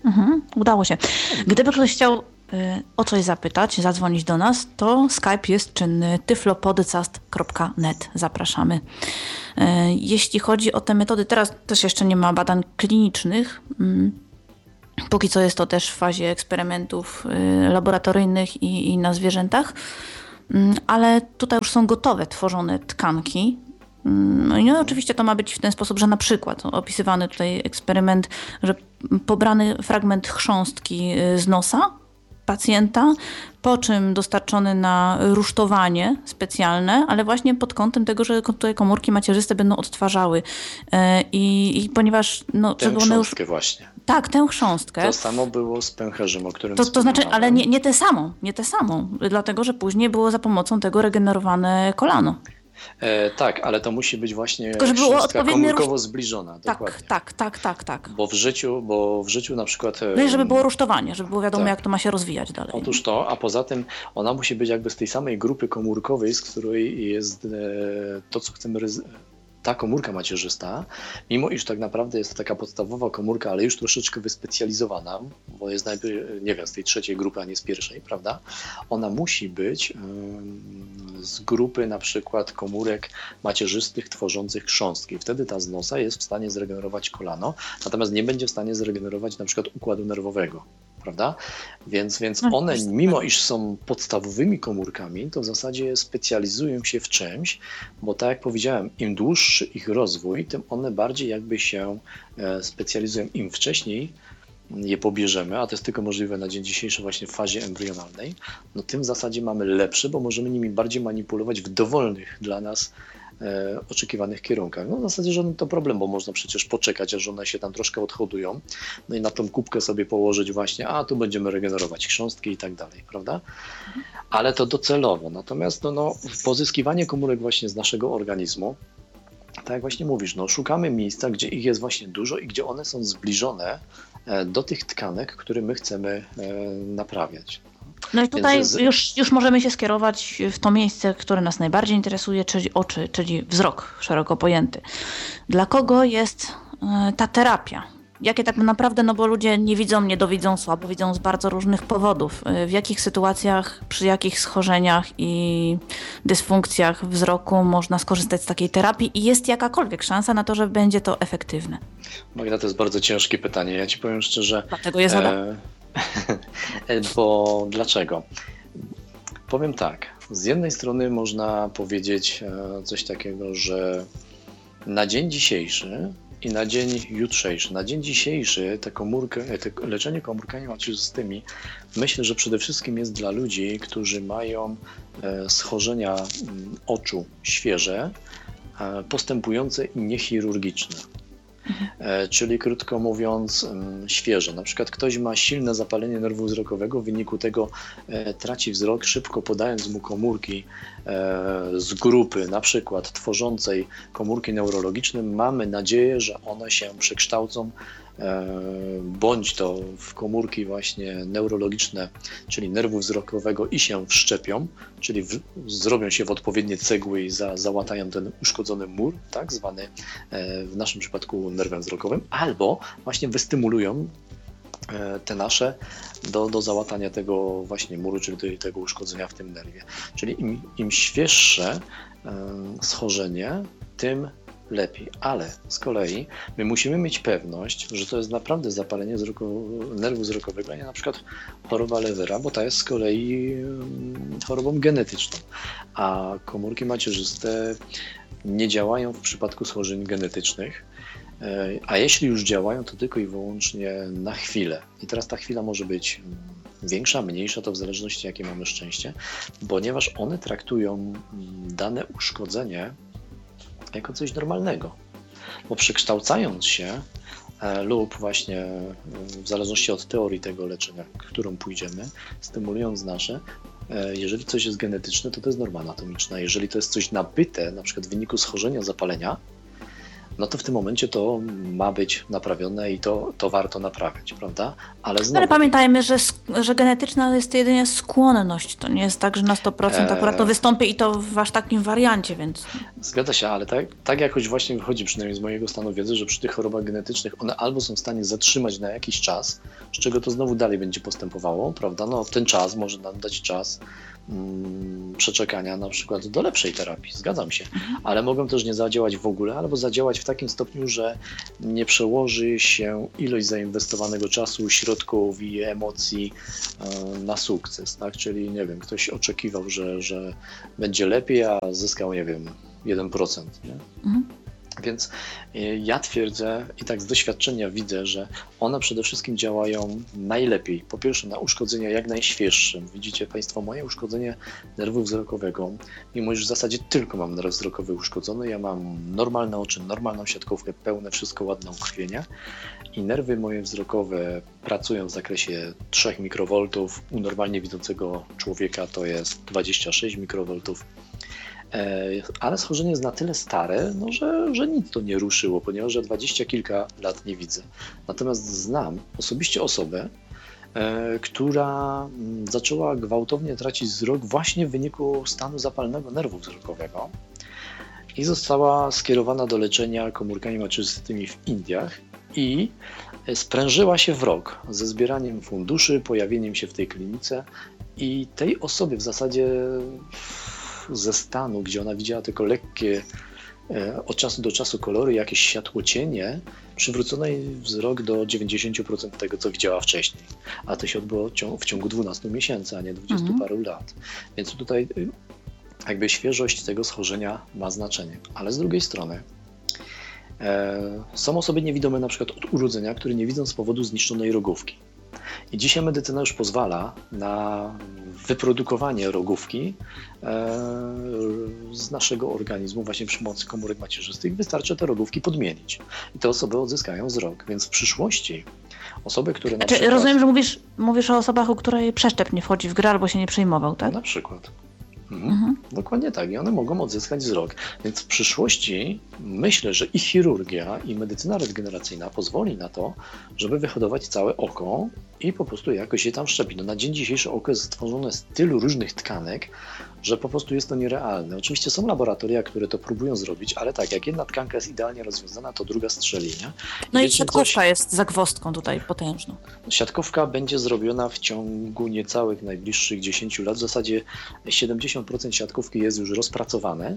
Mhm, udało się. Gdyby ktoś chciał y, o coś zapytać, zadzwonić do nas, to Skype jest czynny tyflopodcast kropka net. Zapraszamy. Y, jeśli chodzi o te metody, teraz też jeszcze nie ma badań klinicznych. Y, Póki co jest to też w fazie eksperymentów y, laboratoryjnych i, i na zwierzętach, y, ale tutaj już są gotowe, tworzone tkanki. Y, no i no, oczywiście to ma być w ten sposób, że na przykład opisywany tutaj eksperyment, że pobrany fragment chrząstki y, z nosa pacjenta, po czym dostarczony na rusztowanie specjalne, ale właśnie pod kątem tego, że tutaj komórki macierzyste będą odtwarzały. Y, I, i ponieważ no, Tę żeby one już... chrząstkę właśnie. Tak, tę chrząstkę. To samo było z pęcherzem, o którym To, to znaczy, wspominałem. ale nie, nie tę samą, nie tę samą, dlatego że później było za pomocą tego regenerowane kolano. E, tak, ale to musi być właśnie Tylko, żeby było chrząstka odpowiednio komórkowo rusz- zbliżona. Tak, Dokładnie. tak, tak, tak, tak. Bo w życiu, bo w życiu na przykład... e, No i żeby było rusztowanie, żeby było wiadomo, tak. jak to ma się rozwijać dalej. Otóż to, a poza tym ona musi być jakby z tej samej grupy komórkowej, z której jest e, to, co chcemy... Ryzy- ta komórka macierzysta, mimo iż tak naprawdę jest to taka podstawowa komórka, ale już troszeczkę wyspecjalizowana, bo jest najpierw, nie wiem, z tej trzeciej grupy, a nie z pierwszej, prawda? Ona musi być ym, z grupy na przykład komórek macierzystych tworzących chrząstki. Wtedy ta z nosa jest w stanie zregenerować kolano, natomiast nie będzie w stanie zregenerować na przykład układu nerwowego. Prawda? Więc, więc No, one, jest- mimo iż są podstawowymi komórkami, to w zasadzie specjalizują się w czymś, bo tak jak powiedziałem, im dłuższy ich rozwój, tym one bardziej jakby się e, specjalizują. Im wcześniej je pobierzemy, a to jest tylko możliwe na dzień dzisiejszy właśnie w fazie embrionalnej, no tym w zasadzie mamy lepsze, bo możemy nimi bardziej manipulować w dowolnych dla nas e, oczekiwanych kierunkach. No w zasadzie żaden to problem, bo można przecież poczekać, aż one się tam troszkę odhodują, no i na tą kubkę sobie położyć właśnie, a tu będziemy regenerować chrząstki i tak dalej, prawda? Ale to docelowo. Natomiast no, no, pozyskiwanie komórek właśnie z naszego organizmu, tak jak właśnie mówisz, no, szukamy miejsca, gdzie ich jest właśnie dużo i gdzie one są zbliżone e, do tych tkanek, które my chcemy e, naprawiać. No i tutaj Więc z- już, już możemy się skierować w to miejsce, które nas najbardziej interesuje, czyli oczy, czyli wzrok szeroko pojęty. Dla kogo jest e, ta terapia? Jakie tak naprawdę, no bo ludzie nie widzą, nie dowidzą, słabo widzą z bardzo różnych powodów. E, W jakich sytuacjach, przy jakich schorzeniach i dysfunkcjach wzroku można skorzystać z takiej terapii i jest jakakolwiek szansa na to, że będzie to efektywne? Magda, to jest bardzo ciężkie pytanie. Ja ci powiem szczerze, Dlatego je zadam. E, bo dlaczego? Powiem tak. Z jednej strony można powiedzieć e, coś takiego, że na dzień dzisiejszy i na dzień jutrzejszy, na dzień dzisiejszy te komórkę, te leczenie komórkami macierzystymi myślę, że przede wszystkim jest dla ludzi, którzy mają e, schorzenia m, oczu świeże, e, postępujące i niechirurgiczne. E, Czyli krótko mówiąc mm, świeże. Na przykład ktoś ma silne zapalenie nerwu wzrokowego, w wyniku tego e, traci wzrok, szybko podając mu komórki e, z grupy na przykład tworzącej komórki neurologiczne, mamy nadzieję, że one się przekształcą e, bądź to w komórki właśnie neurologiczne, czyli nerwu wzrokowego i się wszczepią, czyli w, zrobią się w odpowiednie cegły i za, załatają ten uszkodzony mur, tak zwany e, w naszym przypadku nerwem wzrokowym, albo właśnie wystymulują e, te nasze do, do załatania tego właśnie muru, czyli do, tego uszkodzenia w tym nerwie. Czyli im, im świeższe e, schorzenie, tym lepiej, ale z kolei my musimy mieć pewność, że to jest naprawdę zapalenie wzroko, nerwu wzrokowego, a nie na przykład choroba Levera, bo ta jest z kolei mm, chorobą genetyczną, a komórki macierzyste nie działają w przypadku schorzeń genetycznych, e, a jeśli już działają, to tylko i wyłącznie na chwilę. I teraz ta chwila może być mm, większa, mniejsza, to w zależności jakie mamy szczęście, ponieważ one traktują mm, dane uszkodzenie jako coś normalnego, bo przekształcając się e, lub właśnie e, w zależności od teorii tego leczenia, którą pójdziemy, stymulując nasze, e, jeżeli coś jest genetyczne, to to jest norma anatomiczna. Jeżeli to jest coś nabyte, na przykład w wyniku schorzenia, zapalenia, no to w tym momencie to ma być naprawione i to, to warto naprawiać, prawda? Ale znowu... Ale pamiętajmy, że, że genetyczna jest jedynie skłonność, to nie jest tak, że na sto procent akurat to wystąpi i to w aż takim wariancie, więc... Zgadza się, ale tak, tak jakoś właśnie wychodzi przynajmniej z mojego stanu wiedzy, że przy tych chorobach genetycznych one albo są w stanie zatrzymać na jakiś czas, z czego to znowu dalej będzie postępowało, prawda? No ten czas może nam dać czas mm, przeczekania na przykład do lepszej terapii, zgadzam się, ale mogą też nie zadziałać w ogóle, albo zadziałać w takim stopniu, że nie przełoży się ilość zainwestowanego czasu, środków i emocji e, na sukces, tak? Czyli nie wiem, ktoś oczekiwał, że, że będzie lepiej, a zyskał, nie wiem, jeden procent, nie? Mhm. Więc ja twierdzę i tak z doświadczenia widzę, że one przede wszystkim działają najlepiej. Po pierwsze na uszkodzenia jak najświeższe. Widzicie Państwo moje uszkodzenie nerwu wzrokowego, mimo że w zasadzie tylko mam nerw wzrokowy uszkodzony, ja mam normalne oczy, normalną siatkówkę, pełne wszystko ładne ukrwienie i nerwy moje wzrokowe pracują w zakresie trzech mikrowoltów. U normalnie widzącego człowieka to jest dwadzieścia sześć mikrowoltów. Ale schorzenie jest na tyle stare, no, że, że nic to nie ruszyło, ponieważ ja dwadzieścia kilka lat nie widzę. Natomiast znam osobiście osobę, e, która zaczęła gwałtownie tracić wzrok właśnie w wyniku stanu zapalnego nerwu wzrokowego i została skierowana do leczenia komórkami macierzystymi w Indiach i sprężyła się w rok ze zbieraniem funduszy, pojawieniem się w tej klinice i tej osobie w zasadzie ze stanu, gdzie ona widziała tylko lekkie e, od czasu do czasu kolory, jakieś światłocienie, przywrócono jej wzrok do dziewięćdziesiąt procent tego, co widziała wcześniej. A to się odbyło w ciągu dwunastu miesięcy, a nie dwudziestu mhm. paru lat. Więc tutaj jakby świeżość tego schorzenia ma znaczenie. Ale z drugiej strony e, są osoby niewidome na przykład od urodzenia, które nie widzą z powodu zniszczonej rogówki. I dzisiaj medycyna już pozwala na wyprodukowanie rogówki e, z naszego organizmu właśnie przy pomocy komórek macierzystych. Wystarczy te rogówki podmienić i te osoby odzyskają wzrok. Więc w przyszłości osoby, które na znaczy, przykład... Rozumiem, że mówisz, mówisz o osobach, u której przeszczep nie wchodzi w grę albo się nie przejmował, tak? Na przykład. Mhm. Mhm. Dokładnie tak i one mogą odzyskać wzrok. Więc w przyszłości myślę, że i chirurgia, i medycyna regeneracyjna pozwoli na to, żeby wyhodować całe oko i po prostu jakoś je tam szczepić. No na dzień dzisiejszy oko jest stworzone z tylu różnych tkanek, że po prostu jest to nierealne. Oczywiście są laboratoria, które to próbują zrobić, ale tak, jak jedna tkanka jest idealnie rozwiązana, to druga strzeli, nie? No i siatkówka coś... jest zagwozdką tutaj potężną. Siatkówka będzie zrobiona w ciągu niecałych najbliższych dziesięciu lat. W zasadzie siedemdziesiąt procent siatkówki jest już rozpracowane.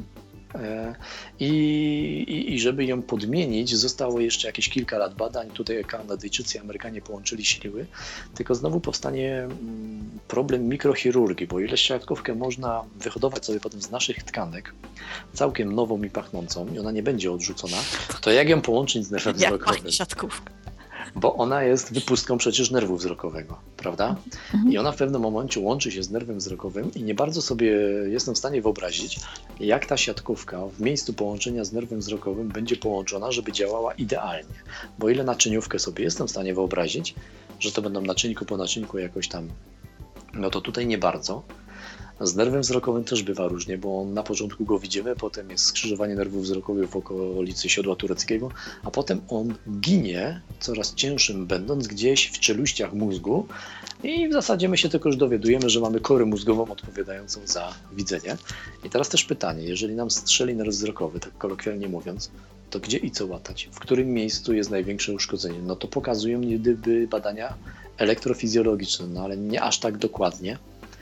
I, i, I żeby ją podmienić, zostało jeszcze jakieś kilka lat badań. Tutaj Kanadyjczycy i Amerykanie połączyli siły, tylko znowu powstanie problem mikrochirurgii, bo ile siatkówkę można wyhodować sobie potem z naszych tkanek, całkiem nową i pachnącą, i ona nie będzie odrzucona, to jak ją połączyć z nerwem wzrokowym? Jak siatkówka? Bo ona jest wypustką przecież nerwu wzrokowego, prawda? Mhm. I ona w pewnym momencie łączy się z nerwem wzrokowym i nie bardzo sobie jestem w stanie wyobrazić, jak ta siatkówka w miejscu połączenia z nerwem wzrokowym będzie połączona, żeby działała idealnie. Bo ile naczyniówkę sobie jestem w stanie wyobrazić, że to będą naczynku po naczynku jakoś tam, no to tutaj nie bardzo. Z nerwem wzrokowym też bywa różnie, bo na początku go widzimy, potem jest skrzyżowanie nerwów wzrokowych w okolicy siodła tureckiego, a potem on ginie, coraz cięższym będąc, gdzieś w czeluściach mózgu i w zasadzie my się tylko już dowiadujemy, że mamy korę mózgową odpowiadającą za widzenie. I teraz też pytanie, jeżeli nam strzeli nerw wzrokowy, tak kolokwialnie mówiąc, to gdzie i co łatać? W którym miejscu jest największe uszkodzenie? No to pokazują niegdyby badania elektrofizjologiczne, no ale nie aż tak dokładnie,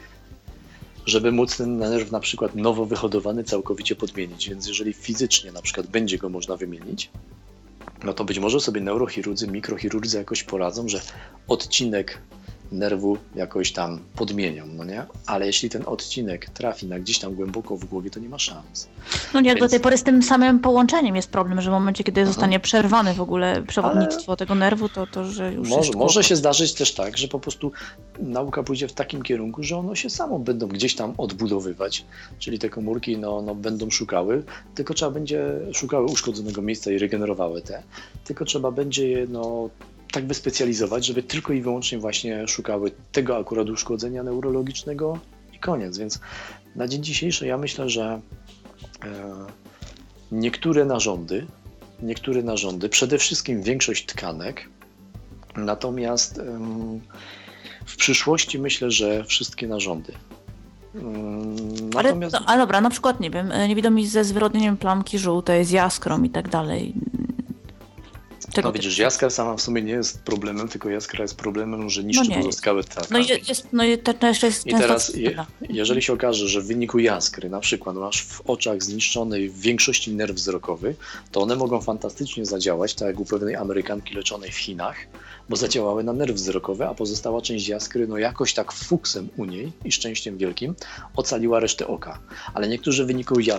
żeby móc ten nerw na przykład nowo wyhodowany całkowicie podmienić. Więc jeżeli fizycznie na przykład będzie go można wymienić, no to być może sobie neurochirurdzy, mikrochirurdzy jakoś poradzą, że odcinek nerwu jakoś tam podmienią, no nie? Ale jeśli ten odcinek trafi na gdzieś tam głęboko w głowie, to nie ma szans. No nie, jak Więc... do tej pory z tym samym połączeniem jest problem, że w momencie, kiedy mhm. zostanie przerwane w ogóle przewodnictwo Ale... tego nerwu, to, to że już może, jest może się zdarzyć też tak, że po prostu nauka pójdzie w takim kierunku, że one się samo będą gdzieś tam odbudowywać, czyli te komórki no, no, będą szukały, tylko trzeba będzie szukały uszkodzonego miejsca i regenerowały te, tylko trzeba będzie je no, tak wyspecjalizować, żeby tylko i wyłącznie właśnie szukały tego akurat uszkodzenia neurologicznego i koniec. Więc na dzień dzisiejszy ja myślę, że e, niektóre narządy niektóre narządy, przede wszystkim większość tkanek, natomiast w przyszłości myślę, że wszystkie narządy. Natomiast... Ale, ale dobra, na przykład, nie wiem, niewidomi ze zwyrodnieniem plamki żółtej, z jaskrą i tak dalej. Czego no widzisz, jaskra sama w sumie nie jest problemem, tylko jaskra jest problemem, że niszczy no pozostałe tkanki. No, jest, no i to jeszcze jest... I teraz, je, jeżeli się okaże, że w wyniku jaskry na przykład masz w oczach zniszczonej w większości nerw wzrokowy, to one mogą fantastycznie zadziałać, tak jak u pewnej Amerykanki leczonej w Chinach, bo zadziałały na nerw wzrokowy, a pozostała część jaskry, no jakoś tak fuksem u niej i szczęściem wielkim ocaliła resztę oka. Ale niektórzy w wyniku